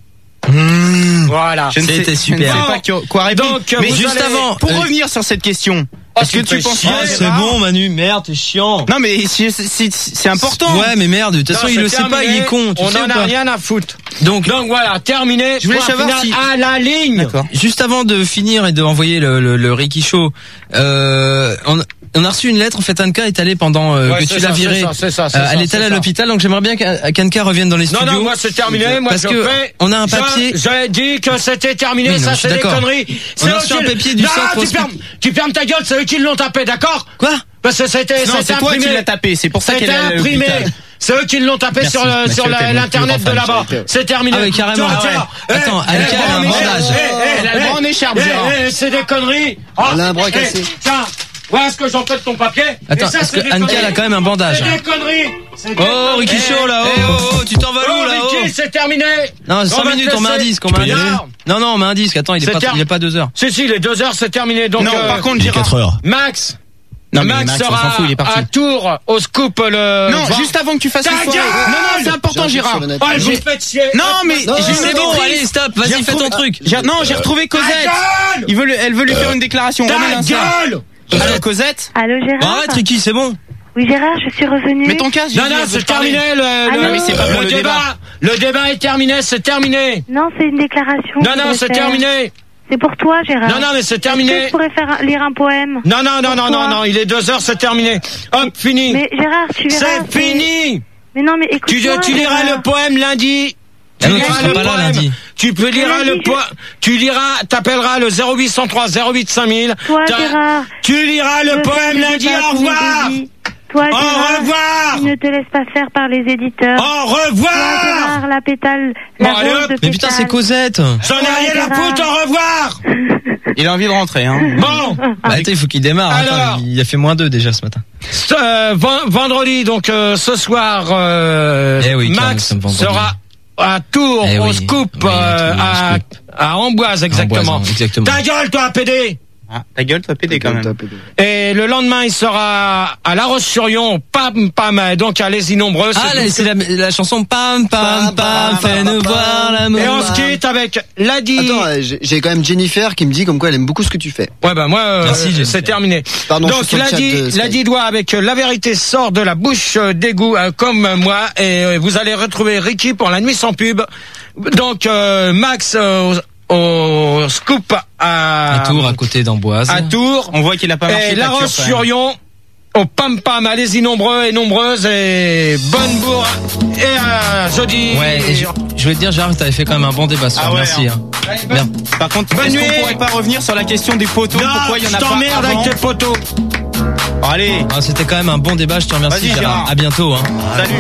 Mmh. Voilà. C'était super. Je ne sais pas quoi répondre. Donc, mais juste allez... avant, pour euh... revenir sur cette question. Oh, est-ce que tu penses que c'est bon, Manu? Merde, t'es chiant. Non, mais c'est important. Ouais, mais merde, de toute façon, il le sait pas, il est con. On en a rien à foutre. Donc, donc voilà, terminé. Je voulais savoir si à la ligne. D'accord. Juste avant de finir et de envoyer le, le, le Ricky Show, euh, on, on a reçu une lettre. En fait, Anka est allée pendant euh, ouais, que tu l'as virée. Euh, elle est allée à l'hôpital, donc j'aimerais bien qu'Anka revienne dans les studios. Non, non, moi c'est terminé. Moi, parce je que fais, on a un papier. J'ai dit que c'était terminé. Oui, non, ça, c'est des conneries. On a reçu un papier du centre. Tu fermes, tu fermes ta gueule. C'est eux qui l'ont tapé, d'accord? Quoi? Parce que c'était, non, c'est toi qui l'as tapé. C'est pour ça qu'elle est imprimé. C'est eux qui l'ont tapé sur le, sur l'internet de là-bas. C'est terminé. Ah oui, carrément. Attends, Anka a un bandage. Elle a le bras en écharpe. C'est des conneries. Elle a un bras cassé. Tiens. Voilà ce que j'en fais de ton papier. Attends, parce que Anka a quand même un bandage. C'est des conneries. Oh, Ricky Show là, oh, oh, oh, tu t'en vas où là? Oh, Ricky, c'est terminé. Non, cinq minutes, on met un disque, on met un disque. Non, non, on met un disque. Attends, il est pas, il est pas deux heures. Si, si, il est deux heures, c'est terminé. Donc, non, par contre, Gérard. quatre heures. Max. Non, Max, Max sera s'en fout, il est parti. à Tours, au scoop, le... Non, juste avant que tu fasses ta le soirée. Non, non, c'est important, Gérard. Oh, vous me faites chier. Non, mais c'est bon, allez, stop, vas-y, fais ton truc. Non, j'ai retrouvé Cosette. Il veut, elle veut lui faire une déclaration. Ta gueule. Allô, Cosette? Allô, Gérard? Arrête, Ricky, c'est bon. Oui, Gérard, je suis revenu. Mais ton casque, non, non, c'est terminé, le, le, c'est pas pour le débat. Le débat est terminé, c'est terminé. Non, c'est une déclaration. Non, non, c'est terminé. C'est pour toi, Gérard. Non, non, mais c'est terminé. Je pourrais faire lire un poème. Non, non, non, non, non, non, il est deux heures, c'est terminé. Hop, fini. Mais Gérard, tu verras. C'est fini. Mais non, mais écoute. Tu, tu liras le poème lundi. Tu liras le poème. Tu peux lire le poème. Tu liras, t'appelleras le zéro huit cent trois zéro huit cinq mille. Toi, Gérard. Tu liras le poème lundi. Au revoir. Toi, Au Gérard, revoir. Tu ne te laisses pas faire par les éditeurs. Au revoir. Toi, Gérard, la pétale, la bon, rose allez, de pétale. Mais putain, c'est Cosette. J'en ai rien à foutre, au revoir. Il a envie de rentrer, hein. Bon. Bah, attends, il faut qu'il démarre. Alors, attends, il a fait moins deux déjà ce matin. Euh, vendredi, donc, euh, ce soir, euh, eh oui, Max sera à Tours, eh au oui, scoop, oui, euh, à, scoop. à Amboise, exactement. Amboise, exactement. Ta gueule, toi, P D. Ah, ta gueule, toi, P D quand même. Et le lendemain, il sera à La Roche-sur-Yon, pam, pam, donc allez-y nombreux. Ah, c'est la, la chanson pam, pam, pam, fais-nous voir l'amour. Et on se quitte avec Ladi. Attends, j'ai quand même Jennifer qui me dit comme quoi elle aime beaucoup ce que tu fais. Ouais, bah moi, euh, c'est terminé. Pardon, donc Ladi, Ladi doit avec La vérité sort de la bouche d'égout, euh, comme moi, et euh, vous allez retrouver Ricky pour la nuit sans pub. Donc euh, Max euh, au scoop à, à Tours, à côté d'Amboise. À Tours. On voit qu'il a pas marché. Et La Roche-sur-Yon, au pam pam, allez-y nombreux et nombreuses et bonne bourre. Et à jeudi. Ouais, et je, je voulais te dire, Gérard, t'avais fait quand même un bon débat ce soir. Ah ouais, merci. Hein. Hein. Merde. Par contre, est-ce qu'on pourrait pas revenir sur la question des poteaux? Non, pourquoi il y en a pas? Je t'emmerde avec tes poteaux. Oh, allez. Ah, c'était quand même un bon débat, je te remercie, Gérard. Gérard. À bientôt. Hein. Salut.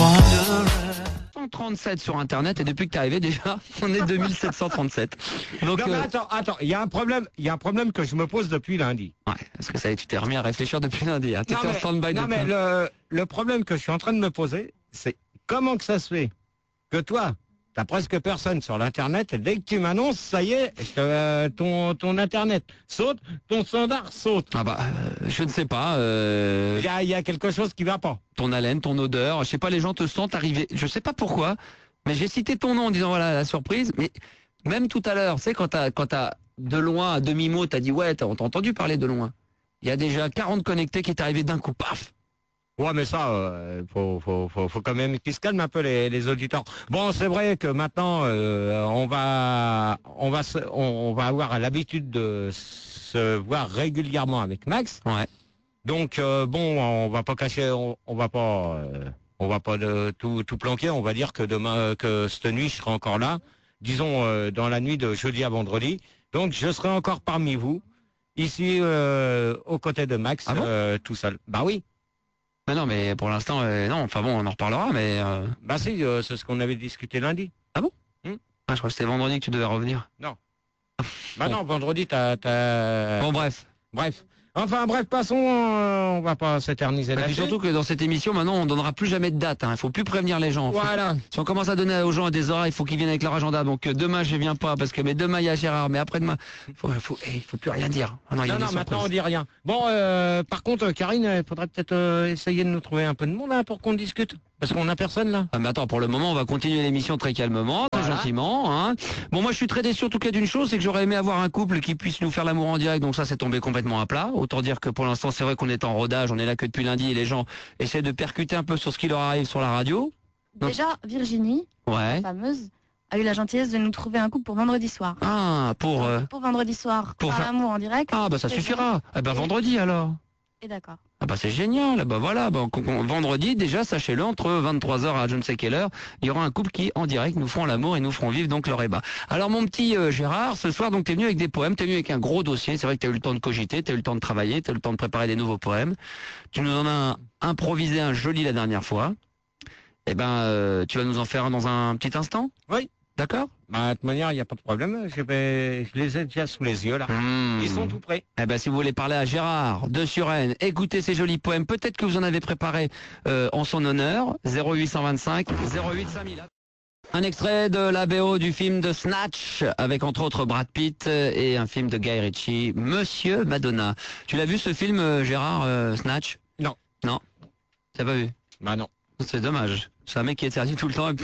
trente-sept sur internet et depuis que t'es arrivé déjà on est deux mille sept cent trente-sept. Donc non, euh... attends, attends, il y a un problème, il y a un problème que je me pose depuis lundi. Ouais, parce que ça y est, tu t'es remis à réfléchir depuis lundi. Hein. T'étais en stand-by. Non mais le, le problème que je suis en train de me poser, c'est comment que ça se fait que toi, t'as presque personne sur l'internet et dès que tu m'annonces, ça y est, euh, ton ton internet saute, ton standard saute. Ah bah, euh, je ne sais pas. Il euh... y, y a quelque chose qui va pas. Ton haleine, ton odeur, je sais pas, les gens te sentent arriver. Je sais pas pourquoi, mais j'ai cité ton nom en disant voilà la surprise. Mais même tout à l'heure, tu sais, quand t'as quand t'as de loin à demi mot, t'as dit ouais, t'as entendu parler de loin. Il y a déjà quarante connectés qui est arrivé d'un coup, paf. Ouais, mais ça, euh, faut, faut, faut, faut quand même qu'ils se calment un peu les, les auditeurs. Bon, c'est vrai que maintenant, euh, on va, on va, se, on, on va avoir l'habitude de se voir régulièrement avec Max. Ouais. Donc euh, bon, on va pas cacher, on, on va pas, euh, on va pas de, tout, tout planquer. On va dire que demain, euh, que cette nuit, je serai encore là. Disons euh, dans la nuit de jeudi à vendredi. Donc je serai encore parmi vous, ici euh, aux côtés de Max, ah bon euh, tout seul. Bah oui. Mais non, mais pour l'instant, euh, non. Enfin bon, on en reparlera, mais. Euh... Bah si, euh, c'est ce qu'on avait discuté lundi. Ah bon hmm Ah, je crois que c'était vendredi que tu devais revenir. Non. Bah bon. Non, vendredi, t'as, t'as. Bon, bref. Bref. Enfin bref, passons, euh, on va pas s'éterniser là. Surtout que dans cette émission, maintenant, on donnera plus jamais de date. Hein. Il faut plus prévenir les gens. Voilà. Faut, si on commence à donner aux gens des horaires, il faut qu'ils viennent avec leur agenda. Donc euh, demain, je viens pas parce que mais demain il y a Gérard, mais après-demain, faut, faut, hey, faut plus rien dire. Ah non, il y a non, non maintenant on dit rien. Bon, euh, par contre, Karine, il faudrait peut-être euh, essayer de nous trouver un peu de monde hein, pour qu'on discute. Parce qu'on a personne là. Ah mais attends, pour le moment, on va continuer l'émission très calmement, très voilà. gentiment. Hein. Bon, moi je suis très déçu en tout cas d'une chose, c'est que j'aurais aimé avoir un couple qui puisse nous faire l'amour en direct. Donc ça, c'est tombé complètement à plat. Autant dire que pour l'instant, c'est vrai qu'on est en rodage, on est là que depuis lundi et les gens essaient de percuter un peu sur ce qui leur arrive sur la radio. Donc... Déjà, Virginie, ouais. la fameuse, a eu la gentillesse de nous trouver un couple pour vendredi soir. Ah, pour euh... pour vendredi soir. Pour faire l'amour en direct. Ah bah ça suffira. Eh ben vendredi alors. Et d'accord. Ah bah c'est génial, bah voilà, bah, vendredi déjà, sachez-le, entre vingt-trois heures à je ne sais quelle heure, il y aura un couple qui, en direct, nous feront l'amour et nous feront vivre donc leur ébat. Alors mon petit euh, Gérard, ce soir, donc t'es venu avec des poèmes, t'es venu avec un gros dossier, c'est vrai que t'as eu le temps de cogiter, t'as eu le temps de travailler, t'as eu le temps de préparer des nouveaux poèmes, tu nous en as improvisé un joli la dernière fois, eh ben euh, tu vas nous en faire un dans un petit instant ? Oui. D'accord ? Bah, de toute manière, il n'y a pas de problème. Je, vais... je les ai déjà sous les yeux, là. Mmh. Ils sont tout prêts. Eh ben, si vous voulez parler à Gérard de Suresnes, écoutez ces jolis poèmes. Peut-être que vous en avez préparé euh, en son honneur. zéro huit cent vingt-cinq zéro huit cinq mille. Un extrait de la B O du film de Snatch, avec entre autres Brad Pitt et un film de Guy Ritchie, Monsieur Madonna. Tu l'as vu ce film, Gérard, euh, Snatch ? Non. Non. T'as pas vu ? Bah non. C'est dommage. C'est un mec qui est servi tout le temps et puis...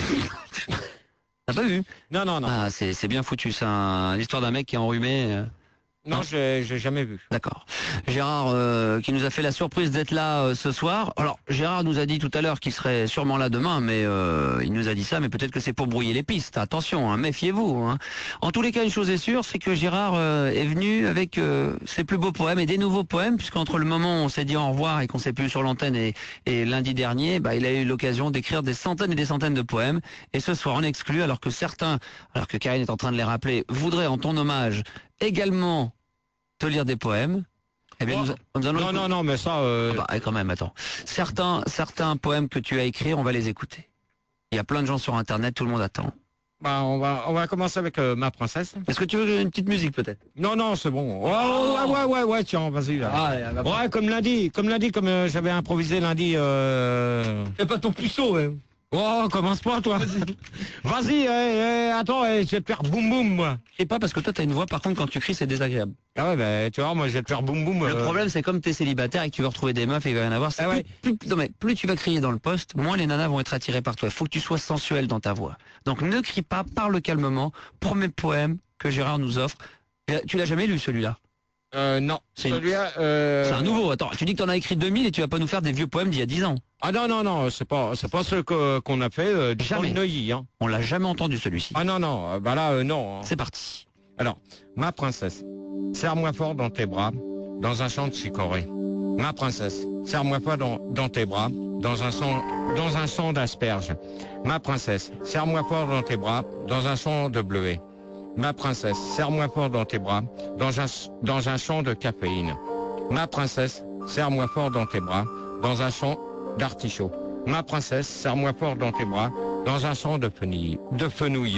T'as pas vu ? Non, non, non. Ah, c'est, c'est bien foutu, c'est un, l'histoire d'un mec qui est enrhumé. Euh... Non, j'ai, j'ai jamais vu. D'accord. Gérard, euh, qui nous a fait la surprise d'être là euh, ce soir. Alors, Gérard nous a dit tout à l'heure qu'il serait sûrement là demain, mais euh, il nous a dit ça, mais peut-être que c'est pour brouiller les pistes. Attention, hein, méfiez-vous. Hein. En tous les cas, une chose est sûre, c'est que Gérard euh, est venu avec euh, ses plus beaux poèmes et des nouveaux poèmes, puisqu'entre le moment où on s'est dit au revoir et qu'on s'est plus sur l'antenne et, et lundi dernier, bah, il a eu l'occasion d'écrire des centaines et des centaines de poèmes. Et ce soir, on exclut, alors que certains, alors que Karine est en train de les rappeler, voudraient en ton hommage également te lire des poèmes. Eh bien, oh. nous, nous allons non, non, non, mais ça... Euh... Ah bah, quand même, attends. Certains, certains poèmes que tu as écrits, on va les écouter. Il y a plein de gens sur Internet, tout le monde attend. Bah, on va, on va commencer avec euh, Ma Princesse. Est-ce que tu veux une petite musique, peut-être ? Non, non, c'est bon. Oh, oh, ouais, ouais, ouais, tiens, vas-y, là. Ah, allez, ouais, comme lundi, comme lundi, comme euh, j'avais improvisé lundi... Euh... C'est pas ton puceau, hein. Oh, commence pas, toi. Vas-y, eh, eh, attends, eh, je vais te faire boum boum, moi. Je sais pas, parce que toi, t'as une voix, par contre, quand tu cries, c'est désagréable. Ah ouais, bah, tu vois, moi, je vais te faire boum boum. Le euh... problème, c'est comme t'es célibataire et que tu veux retrouver des meufs et il va y en avoir. Ah ouais. plus, plus, non, mais plus tu vas crier dans le poste, moins les nanas vont être attirées par toi. Il faut que tu sois sensuel dans ta voix. Donc, ne crie pas, parle calmement. Premier poème que Gérard nous offre. Tu l'as jamais lu, celui-là ? Euh, non. C'est celui-là, euh... c'est un nouveau. Attends, tu dis que t'en as écrit deux mille et tu vas pas nous faire des vieux poèmes d'il y a dix ans. Ah non, non, non, c'est pas, c'est pas ce que, qu'on a fait, euh, jamais. Dans le Neuilly, hein. On l'a jamais entendu, celui-ci. Ah non, non, euh, bah là, euh, non. Hein. C'est parti. Alors, ma princesse, serre-moi fort dans tes bras, dans un champ de chicorée. Ma princesse, serre-moi fort dans, dans tes bras, dans un champ, dans un champ d'asperges. Ma princesse, serre-moi fort dans tes bras, dans un champ de bleuets. Ma princesse, serre-moi fort dans tes bras, dans un, dans un champ de caféine. Ma princesse, serre-moi fort dans tes bras, dans un champ d'artichaut. Ma princesse, serre-moi fort dans tes bras, dans un champ de fenouil. De fenouil.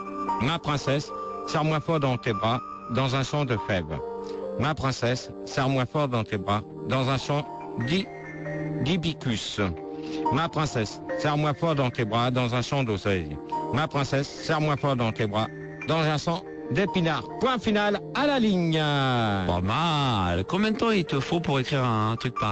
Ma princesse, serre-moi fort dans tes bras, dans un champ de fèves. Ma princesse, serre-moi fort dans tes bras, dans un champ d'i, d'hibicus. Ma princesse, serre-moi fort dans tes bras, dans un champ d'oseille. Ma princesse, serre-moi fort dans tes bras, dans un champ d'épinards. Point final à la ligne. Pas mal. Combien de temps il te faut pour écrire un, un truc pareil ?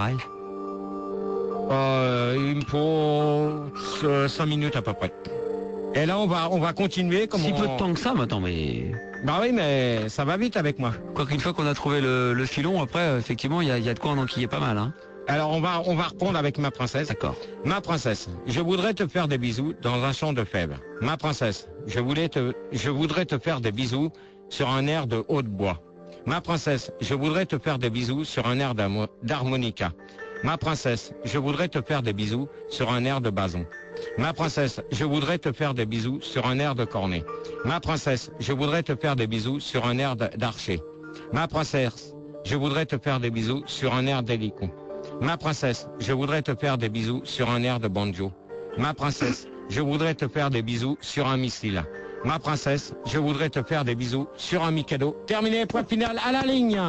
Euh, il me faut euh, cinq minutes à peu près. Et là, on va, on va continuer comme si on... peu de temps que ça, maintenant, mais... Bah oui, mais ça va vite avec moi. Quoi qu'une fois qu'on a trouvé le, le filon, après, effectivement, il y a, y a de quoi en enquiller pas mal, hein. Alors on va on va répondre avec ma princesse. D'accord. Ma princesse, je voudrais te faire des bisous dans un chant de fèves. Ma princesse, je voulais te je voudrais te faire des bisous sur un air de hautbois. Ma princesse, je voudrais te faire des bisous sur un air d'harmo- d'harmonica. Ma princesse, je voudrais te faire des bisous sur un air de bason. Ma princesse, je voudrais te faire des bisous sur un air de cornet. Ma princesse, je voudrais te faire des bisous sur un air d- d'archer. Ma princesse, je voudrais te faire des bisous sur un air d'hélico. Ma princesse, je voudrais te faire des bisous sur un air de banjo. Ma princesse, je voudrais te faire des bisous sur un missile. Ma princesse, je voudrais te faire des bisous sur un Mikado. Terminé, point final, à la ligne.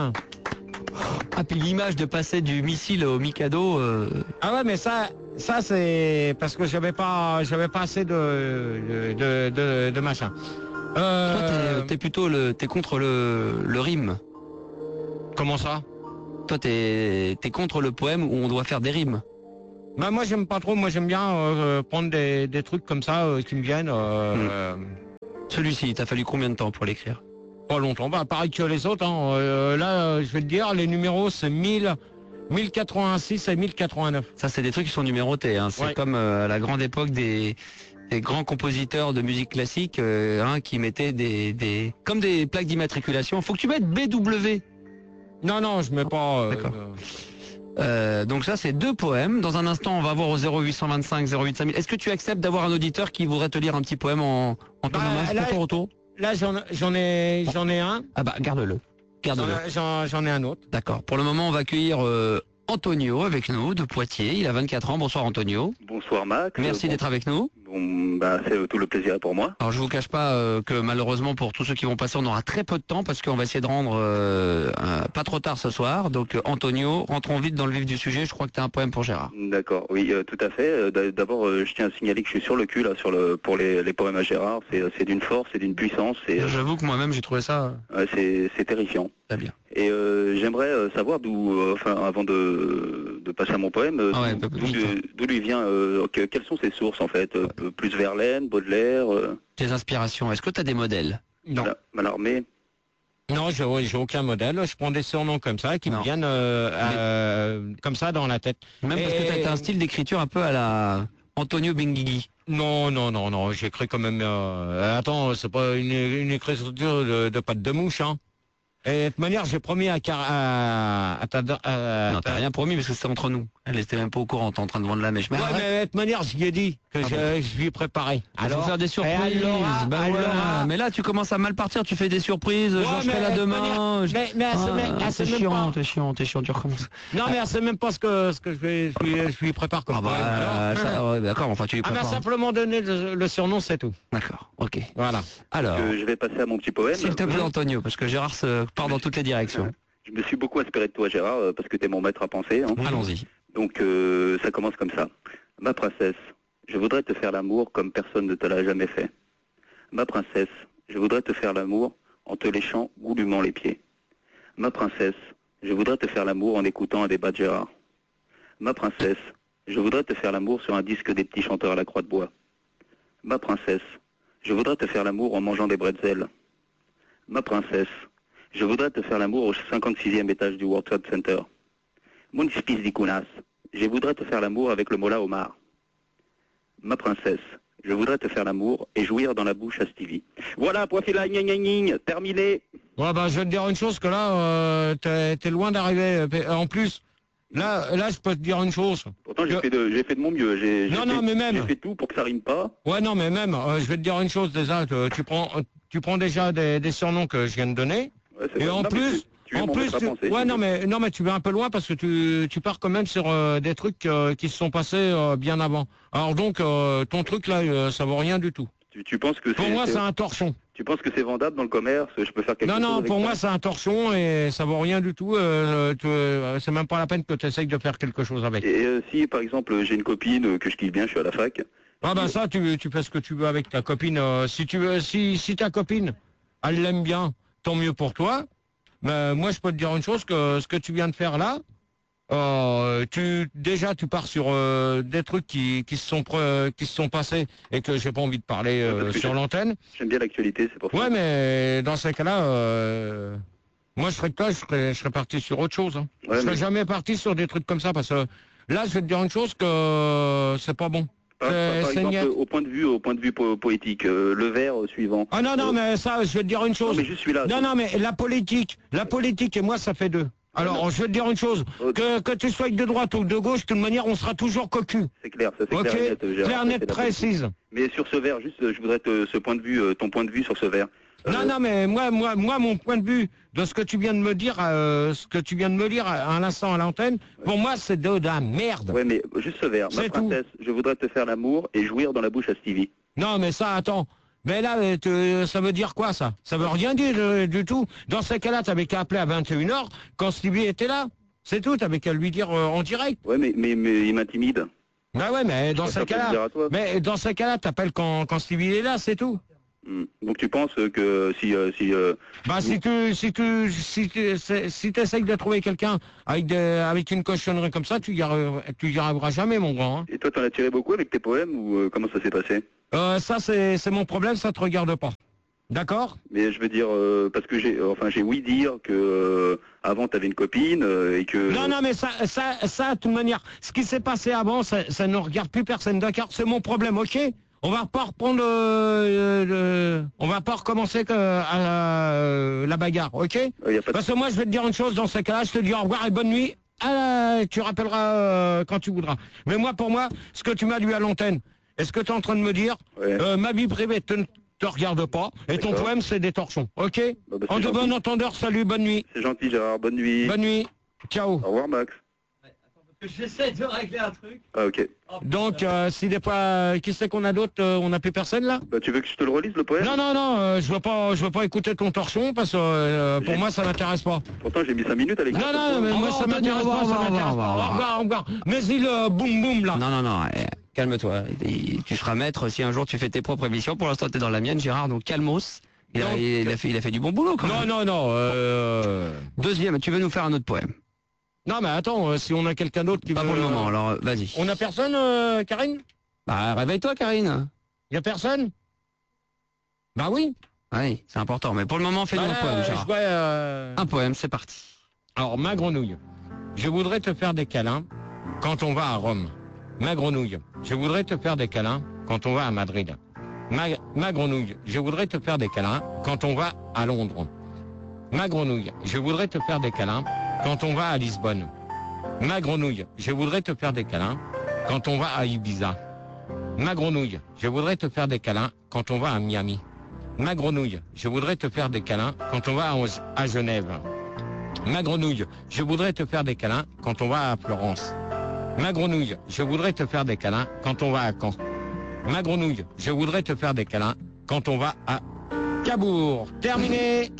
Ah, puis l'image de passer du missile au Mikado. Euh... Ah ouais, mais ça, ça c'est parce que j'avais pas, j'avais pas assez de, de, de, de machin. Euh... Toi, t'es, t'es plutôt le, t'es contre le, le rime. Comment ça? Toi, t'es, t'es contre le poème où on doit faire des rimes. Bah moi j'aime pas trop, moi j'aime bien euh, prendre des, des trucs comme ça euh, qui me viennent. Euh, mmh. euh... Celui-ci, t'as fallu combien de temps pour l'écrire? Pas longtemps, bah pareil que les autres. Hein. Euh, là, euh, je vais te dire, les numéros c'est mille, mille quatre-vingt-six et mille quatre-vingt-neuf. Ça, c'est des trucs qui sont numérotés. Hein. C'est ouais. comme euh, à la grande époque des, des grands compositeurs de musique classique euh, hein, qui mettaient des, des comme des plaques d'immatriculation. Faut que tu mettes B W. Non, non, je mets pas. Euh, D'accord. Euh, donc ça, c'est deux poèmes. Dans un instant, on va voir au zéro huit cent vingt-cinq zéro huit cinq mille. Est-ce que tu acceptes d'avoir un auditeur qui voudrait te lire un petit poème en, en ton bah, hommage pour ton retour? Là, j'en, j'en ai, j'en ai un. Ah bah, garde-le. Garde-le. J'en, j'en ai un autre. D'accord. Pour le moment, on va accueillir euh, Antonio avec nous de Poitiers. Il a vingt-quatre ans. Bonsoir Antonio. Bonsoir Max. Merci bon, d'être avec nous. Bon, bah c'est tout le plaisir pour moi. Alors je vous cache pas euh, que malheureusement pour tous ceux qui vont passer, on aura très peu de temps parce qu'on va essayer de rendre euh, euh, pas trop tard ce soir. Donc euh, Antonio, rentrons vite dans le vif du sujet. Je crois que tu as un poème pour Gérard. D'accord, oui, euh, tout à fait. Euh, D'abord, euh, je tiens à signaler que je suis sur le cul là, sur le pour les, les poèmes à Gérard. C'est c'est d'une force, c'est d'une puissance. Et, euh, J'avoue que moi-même j'ai trouvé ça. Euh, c'est c'est terrifiant. Très bien. Et euh, j'aimerais euh, savoir d'où, euh, enfin, avant de, de passer à mon poème, euh, ah ouais, d'où, d'où, d'où lui vient, euh, que, quelles sont ses sources en fait, euh, plus Verlaine, Baudelaire. Euh... Tes inspirations. Est-ce que tu as des modèles? Non. Mallarmé. Non, je j'ai aucun modèle. Je prends des surnoms comme ça qui non. me viennent euh, euh, comme ça dans la tête. Même et... parce que tu as un style d'écriture un peu à la Antonio Benguigui. Non, non, non, non. J'écris quand même. Euh... Attends, c'est pas une, une écriture de, de patte de mouche, hein. Et de toute manière, j'ai promis à Car à, à ta à, non, t'as rien promis parce que c'est entre nous. Elle était même pas au courant, t'es en train de vendre la mèche. Mais ouais, mais de toute manière, je lui ai dit que ah je, bon. je lui ai préparé. Alors, faut faire des surprises. Alors, bah alors, voilà. Mais là, tu commences à mal partir. Tu fais des surprises. Ouais, je ferai là demain. Manière, mais mais ah, c'est chiant, t'es chiant, t'es chiant, tu recommences. Non, mais c'est même pas ce que ce que je vais, je lui, je lui prépare comme. Ah bah, ça, ouais, d'accord. Enfin, tu lui prépares. Elle m'a simplement donné le, le surnom, c'est tout. D'accord. Ok. Voilà. Alors. Que je vais passer à mon petit poème. S'il te plaît, Antonio, parce que Gérard se part dans toutes les directions. Je me suis beaucoup inspiré de toi, Gérard, parce que t'es mon maître à penser. Hein. Allons-y. Donc, euh, ça commence comme ça. Ma princesse, je voudrais te faire l'amour comme personne ne te l'a jamais fait. Ma princesse, je voudrais te faire l'amour en te léchant goulûment les pieds. Ma princesse, je voudrais te faire l'amour en écoutant un débat de Gérard. Ma princesse, je voudrais te faire l'amour sur un disque des petits chanteurs à la croix de bois. Ma princesse, je voudrais te faire l'amour en mangeant des bretzels. Ma princesse, je voudrais te faire l'amour au cinquante-sixième étage du World Trade Center. Mon espèce d'icounas, je voudrais te faire l'amour avec le mola Omar. Ma princesse, je voudrais te faire l'amour et jouir dans la bouche à Stevie. Voilà, point final, gna gna gna, terminé. Ouais, bah, je vais te dire une chose, que là, euh, t'es, t'es loin d'arriver. En plus, là, là, je peux te dire une chose. Pourtant, j'ai, que... fait, de, j'ai fait de mon mieux. J'ai, non, j'ai non, fait, mais même. J'ai fait tout pour que ça rime pas. Ouais, non, mais même, euh, je vais te dire une chose, déjà, tu, tu prends, tu prends déjà des, des surnoms que je viens de donner. Ouais, et vrai. en non, plus, tu, tu en plus, tu, penser, ouais, tu non, veux. mais, non, mais tu vas un peu loin parce que tu, tu pars quand même sur euh, des trucs euh, qui se sont passés euh, bien avant. Alors donc, euh, ton truc là, euh, ça vaut rien du tout. Tu, tu penses que pour c'est, moi, c'est... c'est un torchon. Tu penses que c'est vendable dans le commerce? Je peux faire quelque non, chose Non, non, avec pour ça. moi, c'est un torchon et ça vaut rien du tout. Euh, tu, euh, c'est même pas la peine que tu essayes de faire quelque chose avec. Et euh, si, par exemple, j'ai une copine euh, que je kiffe bien, je suis à la fac. Ah ben ça, tu, tu fais ce que tu veux avec ta copine. Euh, si tu veux, si, si ta copine, elle l'aime bien, tant mieux pour toi. Mais moi, je peux te dire une chose, que ce que tu viens de faire là, euh, tu déjà tu pars sur euh, des trucs qui, qui se sont pre, qui se sont passés et que j'ai pas envie de parler euh, sur j'aime, l'antenne. J'aime bien l'actualité, c'est pour ça. Ouais, mais dans ces cas-là, euh, Moi, je serais toi, je serais, je serais parti sur autre chose. Hein. Ouais, je serais mais- jamais parti sur des trucs comme ça parce que là, je vais te dire une chose que c'est pas bon. Par, C'est- par c'est exemple, niette. au point de vue, au point de vue po- poétique, euh, le vers euh, suivant. Ah non, non, Euh, mais ça, je vais te dire une chose. Non, mais juste celui-là. Non, non, mais la politique, la politique et moi, ça fait deux. Alors, je vais te dire une chose, que, que tu sois de droite ou de gauche, de toute manière, on sera toujours cocu. C'est clair, ça c'est Ok, clair et net. Gérard, clair, ça, net, c'est la précise. politique. Mais sur ce vers, juste, euh, je voudrais te, ce point de vue, euh, ton point de vue sur ce vers. Euh, Non, non, mais moi, moi, moi, mon point de vue de ce que tu viens de me dire, euh, ce que tu viens de me lire à, à l'instant à l'antenne, pour moi, c'est de, de la merde. Ouais, mais juste ce vers. Ma C'est tout. princesse, je voudrais te faire l'amour et jouir dans la bouche à Stevie. Non, mais ça, attends. Mais là, euh, te- ça veut dire quoi, ça? Ça veut rien dire euh, du tout. Dans ces cas-là, t'avais qu'à appeler à vingt et une heures quand Stevie était là. C'est tout, t'avais qu'à lui dire euh, en direct. Ouais, mais, mais, mais il m'intimide. Bah ouais, mais dans Je ces préfère te le dire cas-là, à toi. mais dans ces cas-là, t'appelles quand, quand Stevie est là, c'est tout. Hmm. Donc tu penses que si, euh, si, euh, Bah si tu, si tu, si tu, c'est- si t'essayes de trouver quelqu'un avec des, avec une cochonnerie comme ça, tu y arriveras, tu y arriveras jamais, mon grand. Hein. et toi t'en as tiré beaucoup avec tes poèmes ou euh, comment ça s'est passé? Euh, ça c'est, c'est mon problème, ça te regarde pas. D'accord? Mais je veux dire, euh, parce que j'ai, enfin j'ai ouï dire que euh, avant t'avais une copine euh, et que. Non, non, mais ça, ça, ça, de toute manière, ce qui s'est passé avant, ça, ça ne regarde plus personne. D'accord? C'est mon problème, ok? On va pas reprendre le, le- on va pas recommencer que, à la, la bagarre, ok? Euh, y a pas de- Parce que moi, je vais te dire une chose dans ce cas-là, je te dis au revoir et bonne nuit. Ah, tu rappelleras euh, quand tu voudras. Mais moi, pour moi, ce que tu m'as lu à l'antenne, est-ce que tu es en train de me dire, euh, ma vie privée te, te regarde pas, et ton D'accord. poème, c'est des torchons, ok? Bah, bah, c'est En de gentil. bon entendeur, salut, bonne nuit. C'est gentil Gérard, bonne nuit. Bonne nuit. Ciao. Au revoir Max. J'essaie de régler un truc. Ah ok. Donc, euh, si des fois, euh, qui c'est qu'on a d'autre, euh, on n'a plus personne là? Bah tu veux que je te le relise le poème? Non, non, non, euh, je veux pas, je veux pas écouter ton torchon parce que euh, pour J'ai- moi ça m'intéresse pas. Pourtant j'ai mis cinq minutes à l'écrit. Non, non, mais moi ça m'intéresse pas, ça m'intéresse pas. Au revoir, au revoir. Mais il euh, boum boum là. Non, non, non, eh, calme-toi. Et Tu seras maître si un jour tu fais tes propres émissions. Pour l'instant, t'es dans la mienne, Gérard, donc calmos. Il a, Donc- il a fait, il a fait du bon boulot quand Non, même. non, non. Euh... Deuxième, tu veux nous faire un autre poème? Non, mais attends, euh, si on a quelqu'un d'autre qui Pas veut. pour le moment, alors euh, vas-y. On a personne, euh, Karine? Bah, réveille-toi, Karine. Y a personne? Bah oui. Oui, c'est important. Mais pour le moment, fais-nous Bah un là, poème, euh, Gérard. je vois, euh, Un poème, c'est parti. Alors, ma grenouille, je voudrais te faire des câlins quand on va à Rome. Ma grenouille, je voudrais te faire des câlins quand on va à Madrid. Ma, ma grenouille, je voudrais te faire des câlins quand on va à Londres. Ma grenouille, je voudrais te faire des câlins quand on va à Lisbonne. Ma grenouille, je voudrais te faire des câlins quand on va à Ibiza. Ma grenouille, je voudrais te faire des câlins quand on va à Miami. Ma grenouille, je voudrais te faire des câlins quand on va à, à Genève. Ma grenouille, je voudrais te faire des câlins quand on va à Florence. Ma grenouille, je voudrais te faire des câlins quand on va à Caen. Ma grenouille, je voudrais te faire des câlins quand on va à Cabourg. Terminé.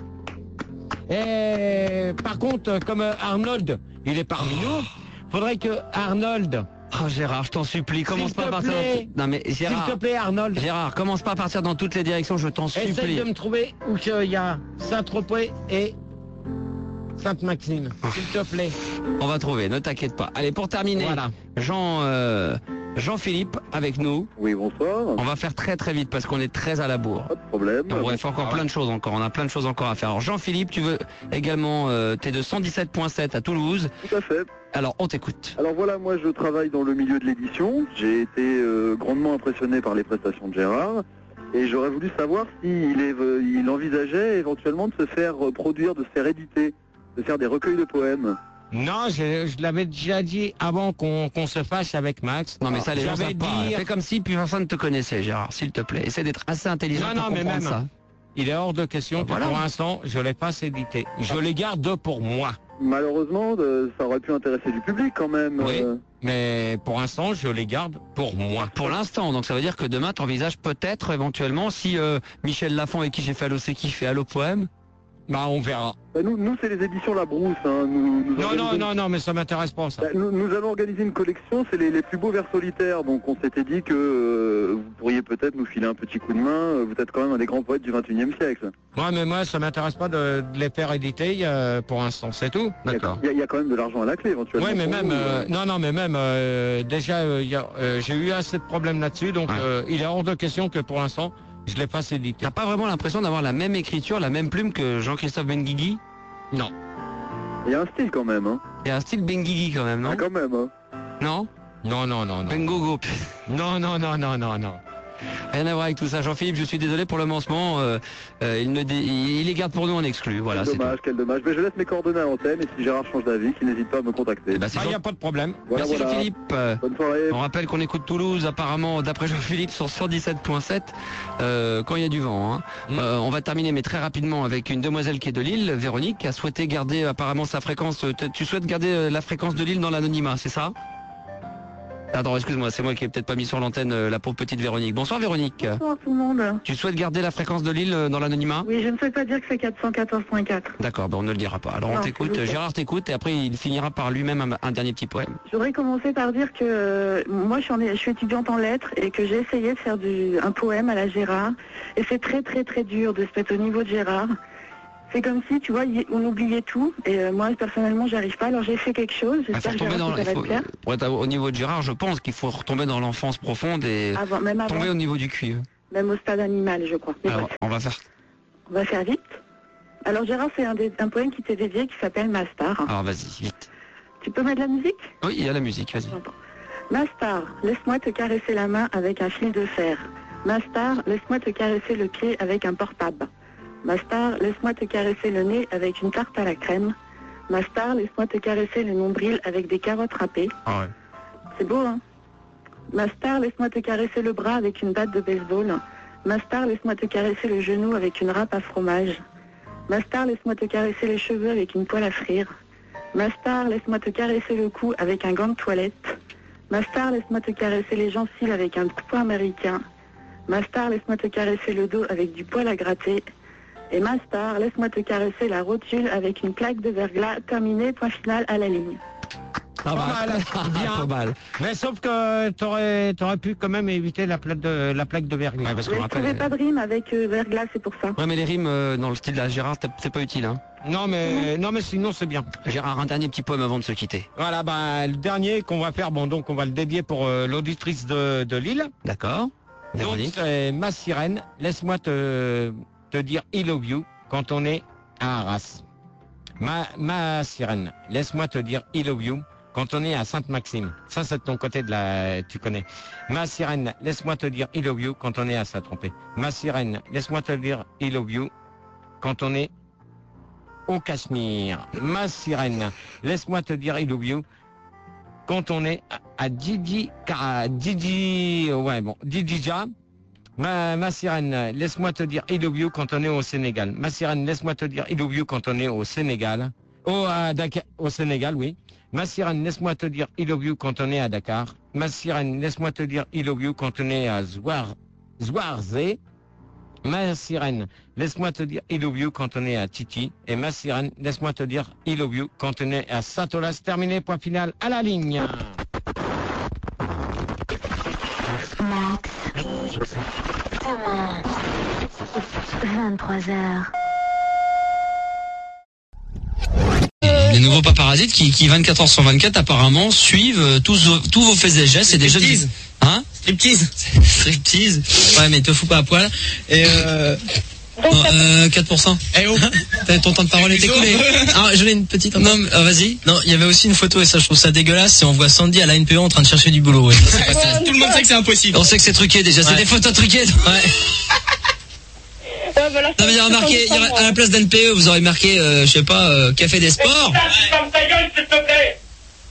Et par contre, comme euh, Arnold, il est parmi nous, faudrait que Arnold... Oh Gérard, je t'en supplie, commence S'il pas à te partir plaît. dans... Non mais Gérard, S'il te plaît, Arnold. Gérard, commence pas à partir dans toutes les directions, je t'en Essaye supplie. de me trouver où il y a Saint-Tropez et Sainte-Maxime. S'il te plaît. On va trouver, ne t'inquiète pas. Allez, pour terminer, Voilà. Jean, euh, Jean-Philippe avec nous. Oui, bonsoir. On va faire très très vite parce qu'on est très à la bourre. Pas de problème. On aurait fait encore plein de choses encore, on a plein de choses encore à faire. Alors Jean-Philippe, tu veux également, euh, t'es de cent dix-sept point sept à Toulouse. Tout à fait. Alors on t'écoute. Alors voilà, moi je travaille dans le milieu de l'édition. J'ai été euh, grandement impressionné par les prestations de Gérard. Et j'aurais voulu savoir s'il est, euh, il envisageait éventuellement de se faire euh, produire, de se faire éditer, de faire des recueils de poèmes. Non, je, je l'avais déjà dit avant qu'on qu'on se fâche avec Max. Non mais ça les gens J'avais savent pas. dit- Fais comme si plus personne ne te connaissait, Gérard, s'il te plaît. Essaie d'être assez intelligent Non, pour non, mais comprendre même, ça. il est hors de question que Voilà. pour l'instant, je l'ai pas édité. Je les garde pour moi. Malheureusement, euh, ça aurait pu intéresser du public quand même. Oui. euh. Mais pour l'instant, je les garde pour moi. Pour l'instant, donc ça veut dire que demain t'envisages peut-être éventuellement si euh, Michel Lafont avec qui j'ai fait Allo c'est qui fait Allo Poème. Bah on verra. Bah, nous, nous c'est les éditions La Brousse. Hein. Nous, nous Non, non, organisons- non, non, mais ça m'intéresse pas ça. Bah, nous, nous allons organiser une collection, c'est les, les plus beaux vers solitaires. Donc on s'était dit que euh, vous pourriez peut-être nous filer un petit coup de main. Euh, Vous êtes quand même un des grands poètes du vingt et unième siècle. Ouais, mais moi, ça m'intéresse pas de, de les faire éditer euh, pour l'instant, c'est tout. Il y, a, il y a- il y a quand même de l'argent à la clé éventuellement. Ouais, mais pour même, vous, euh, euh. non, non, mais même, euh, déjà, euh, il y a, euh, j'ai eu assez de problèmes là-dessus, donc euh, il est hors de question que pour l'instant, je les fasse éditer. T'as pas vraiment l'impression d'avoir la même écriture, la même plume que Jean-Christophe Benguigui? Non. Il y a un style quand même, hein. Il y a un style Benguigui quand même, non? Ah, quand même, hein. Non? Non, non, non, non. Bengogo. Non, non, non, non, non, non. Rien à voir avec tout ça. Jean-Philippe, je suis désolé pour le lancement. Euh, euh, il, ne dé... il les garde pour nous en exclu. Voilà, quel c'est dommage, tout. quel dommage. Mais je laisse mes coordonnées à l'antenne et si Gérard change d'avis, qu'il n'hésite pas à me contacter. Bah, Ah, il n'y a pas de problème. Voilà, Merci voilà. Jean-Philippe. Bonne soirée. On rappelle qu'on écoute Toulouse, apparemment, d'après Jean-Philippe, sur cent dix-sept point sept, euh, quand il y a du vent. Hein. Mm. Euh, on va terminer, mais très rapidement, avec une demoiselle qui est de Lille, Véronique, qui a souhaité garder apparemment sa fréquence. Tu souhaites garder la fréquence de Lille dans l'anonymat, c'est ça? Attends, excuse-moi, c'est moi qui ai peut-être pas mis sur l'antenne euh, la pauvre petite Véronique. Bonsoir Véronique. Bonsoir tout le monde. Tu souhaites garder la fréquence de Lille euh, dans l'anonymat? Oui, je ne souhaite pas dire que c'est quatre cent quatorze point quatre. D'accord, ben on ne le dira pas. Alors Non, on t'écoute, s'il vous plaît. Gérard t'écoute et après il finira par lui-même un, un dernier petit poème. Je voudrais commencer par dire que euh, moi je suis, en- je suis étudiante en lettres et que j'ai essayé de faire du, un poème à la Gérard et c'est très très très dur de se mettre au niveau de Gérard. C'est comme si, tu vois, y- on oubliait tout et euh, moi personnellement j'y arrive pas, alors j'ai fait quelque chose, Il faut j'espère que retomber Gérard, dans, ça il va faut- te plaire. pour être au niveau de Gérard, je pense qu'il faut retomber dans l'enfance profonde et Avant, même avant, tomber au niveau du cuivre. même au stade animal je crois. Mais Alors bref, on va faire. on va faire vite. Alors Gérard, c'est un, des- un poème qui t'est dédié qui s'appelle Ma Star. Alors vas-y, vite. Tu peux mettre la musique? Oui, il y a la musique, vas-y. Ma star, laisse-moi te caresser la main avec un fil de fer. Ma star, laisse-moi te caresser le pied avec un portable. Ma star, laisse-moi te caresser le nez avec une tarte à la crème. Ma star, laisse-moi te caresser le nombril avec des carottes râpées. Ah ouais. C'est beau, hein? Ma star, laisse-moi te caresser le bras avec une batte de baseball. Ma star, laisse-moi te caresser le genou avec une râpe à fromage. Ma star, laisse-moi te caresser les cheveux avec une poêle à frire. Ma star, laisse-moi te caresser le cou avec un gant de toilette. Ma star, laisse-moi te caresser les gencives avec un couteau américain. Ma star, laisse-moi te caresser le dos avec du poil à gratter. Et ma star, laisse-moi te caresser la rotule avec une plaque de verglas. Terminé, point final à la ligne. Pas mal, bien. Pas mal. Mais sauf que t'aurais, t'aurais pu quand même éviter la plaque de, la plaque de verglas. Ouais, parce Mais qu'on je trouvais rappelle. pas de rime avec euh, verglas, c'est pour ça. Ouais, mais les rimes euh, dans le style de la Gérard, c'est- c'est pas utile, hein. Non mais, non mais sinon c'est bien. Gérard, un dernier petit poème avant de se quitter. Voilà, bah, le dernier qu'on va faire, bon, donc on va le dédier pour euh, l'auditrice de, de Lille. D'accord. Donc Véronique. c'est Ma Sirène, laisse-moi te, te dire I love you quand on est à Arras. Ma, ma Sirène, laisse-moi te dire I love you quand on est à Sainte-Maxime. Ça c'est de ton côté de la... tu connais. Ma Sirène, laisse-moi te dire I love you quand on est à Saint-Tropez. Ma Sirène, laisse-moi te dire I love you quand on est au Cachemire. Ma Sirène, laisse-moi te dire I love you quand on est à, à Didi, à Didi, ouais bon, Didija. Ma, ma Sirène, laisse-moi te dire I love you quand on est au Sénégal. Ma Sirène, laisse-moi te dire I love you quand on est au Sénégal. Oh, à Dakar, au Sénégal, oui. Ma Sirène, laisse-moi te dire I love you quand on est à Dakar. Ma Sirène, laisse-moi te dire I love you quand on est à Zouar, Zouarzé. Ma Sirène, laisse-moi te dire I love you quand on est à Titi. Et ma Sirène, laisse-moi te dire I love you quand on est à Saint-Olas. Terminé, point final, à la ligne. Demain, vingt-trois heures. Les nouveaux paparazzis qui, qui vingt-quatre heures sur vingt-quatre apparemment suivent euh, tous, vos- tous vos faits et gestes. C'est des jeunes. Striptease. Hein? Striptease. Striptease. Ouais, mais te fous pas à poil. Et euh... non, euh, quatre pour cent. Eh oh. T'as- Ton temps de parole est écoulé. Ah, je l'ai une petite. Non, mais, euh, vas-y. Non, il y avait aussi une photo et ça, je trouve ça dégueulasse. C'est on voit Sandy à la N P E en train de chercher du boulot. Ouais. Ça, c'est pas ça. Tout le monde sait que c'est impossible. On sait que c'est truqué déjà. C'est Ouais. des photos truquées. Ouais. Ouais, voilà, Ça veut dire remarquer, il y aurait- à la place d'N P E, vous aurez marqué, euh, je sais pas, euh, Café des Sports. Ferme ta gueule, s'il te plaît.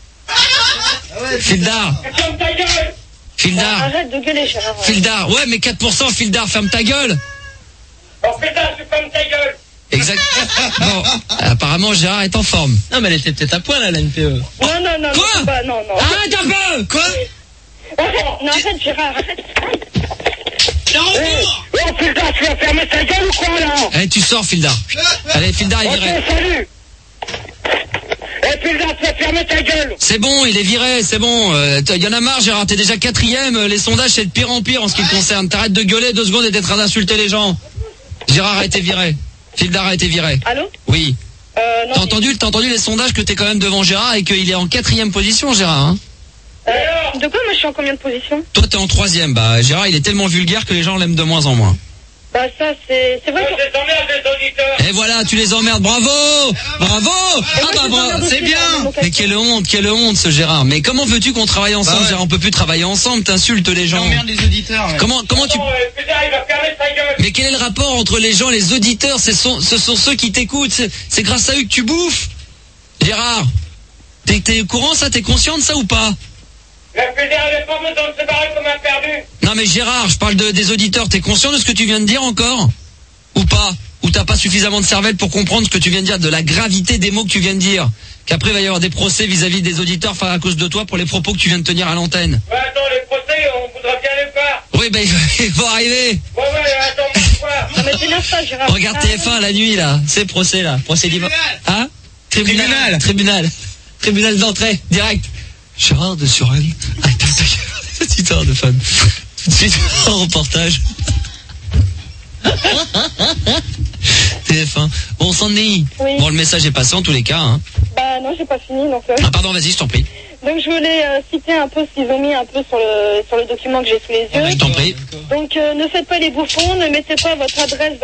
Fildar. Ferme ta gueule. Fildar. Arrête de gueuler, Gérard. Fildar. Ouais, mais quatre pour cent, Fildar, ferme ta gueule. Oh putain, tu fermes ta gueule. Exact. Bon, apparemment, Gérard est en forme. Non, mais elle était peut-être à poil à la N P E. Non, non, non. Quoi non, pas- non, non. Arrête un peu. Quoi? Arrête, non, arrête, Gérard, arrête. Le retour. Oh, oh putain, tu vas fermer ta gueule ou quoi, là? Allez, tu sors, Fildar. Allez, Fildar est Ok, viré. salut. Eh, putain, tu vas fermer ta gueule. C'est bon, il est viré, c'est bon. Euh, Il y en a marre, Gérard, t'es déjà quatrième. euh, Les sondages, c'est de pire en pire en ce qui te concerne. T'arrêtes de gueuler deux secondes et d'être en train d'insulter les gens. Gérard a été viré. Fildar a été viré. Allô? Oui. Euh, non. T'as entendu, t'as entendu les sondages que t'es quand même devant Gérard et qu'il est en quatrième position, Gérard, hein? Euh, de quoi, moi, je suis en combien de position? Toi, t'es en troisième. Bah, Gérard, il est tellement vulgaire que les gens l'aiment de moins en moins. Bah ça c'est c'est vrai que... Je les emmerde les auditeurs. Et voilà, tu les emmerdes, bravo, bravo. Ah bah bravo, c'est bien. Mais quelle honte, quelle honte ce Gérard. Mais comment veux-tu qu'on travaille ensemble, bah ouais. Gérard? On peut plus travailler ensemble, t'insultes les gens. J'emmerde les auditeurs. Ouais. Comment comment tu... Mais quel est le rapport entre les gens, les auditeurs? Ce sont ce sont ceux qui t'écoutent. C'est, c'est grâce à eux que tu bouffes. Gérard, t'es t'es au courant ça? T'es conscient de ça ou pas? La fédération n'avait pas besoin de se barrer comme un perdu. Non mais Gérard, je parle de, des auditeurs. T'es conscient de ce que tu viens de dire encore? Ou pas? Ou t'as pas suffisamment de cervelle pour comprendre ce que tu viens de dire, de la gravité des mots que tu viens de dire? Qu'après il va y avoir des procès vis-à-vis des auditeurs, enfin à cause de toi, pour les propos que tu viens de tenir à l'antenne. Ouais, attends, les procès, on voudra bien les faire. Oui, ben ils vont arriver. Ouais, ouais, attends, quoi? Non mais t'énerve pas, Gérard. Regarde T F un la nuit là, c'est procès là, procès libre. Hein? Tribunal. Tribunal. Tribunal d'entrée, direct. Gérard de Suren appelle des auditeurs de fans. Tout de suite, en reportage. T F un. Bon, Sandy. Oui. Bon, le message est passé en tous les cas. Hein. Bah non, j'ai pas fini donc. Euh... Ah pardon, vas-y, je t'en prie. Donc je voulais euh, citer un peu ce qu'ils ont mis un peu sur le sur le document que j'ai sous les yeux. Je t'en prie. Donc euh, ne faites pas les bouffons, ne mettez pas votre adresse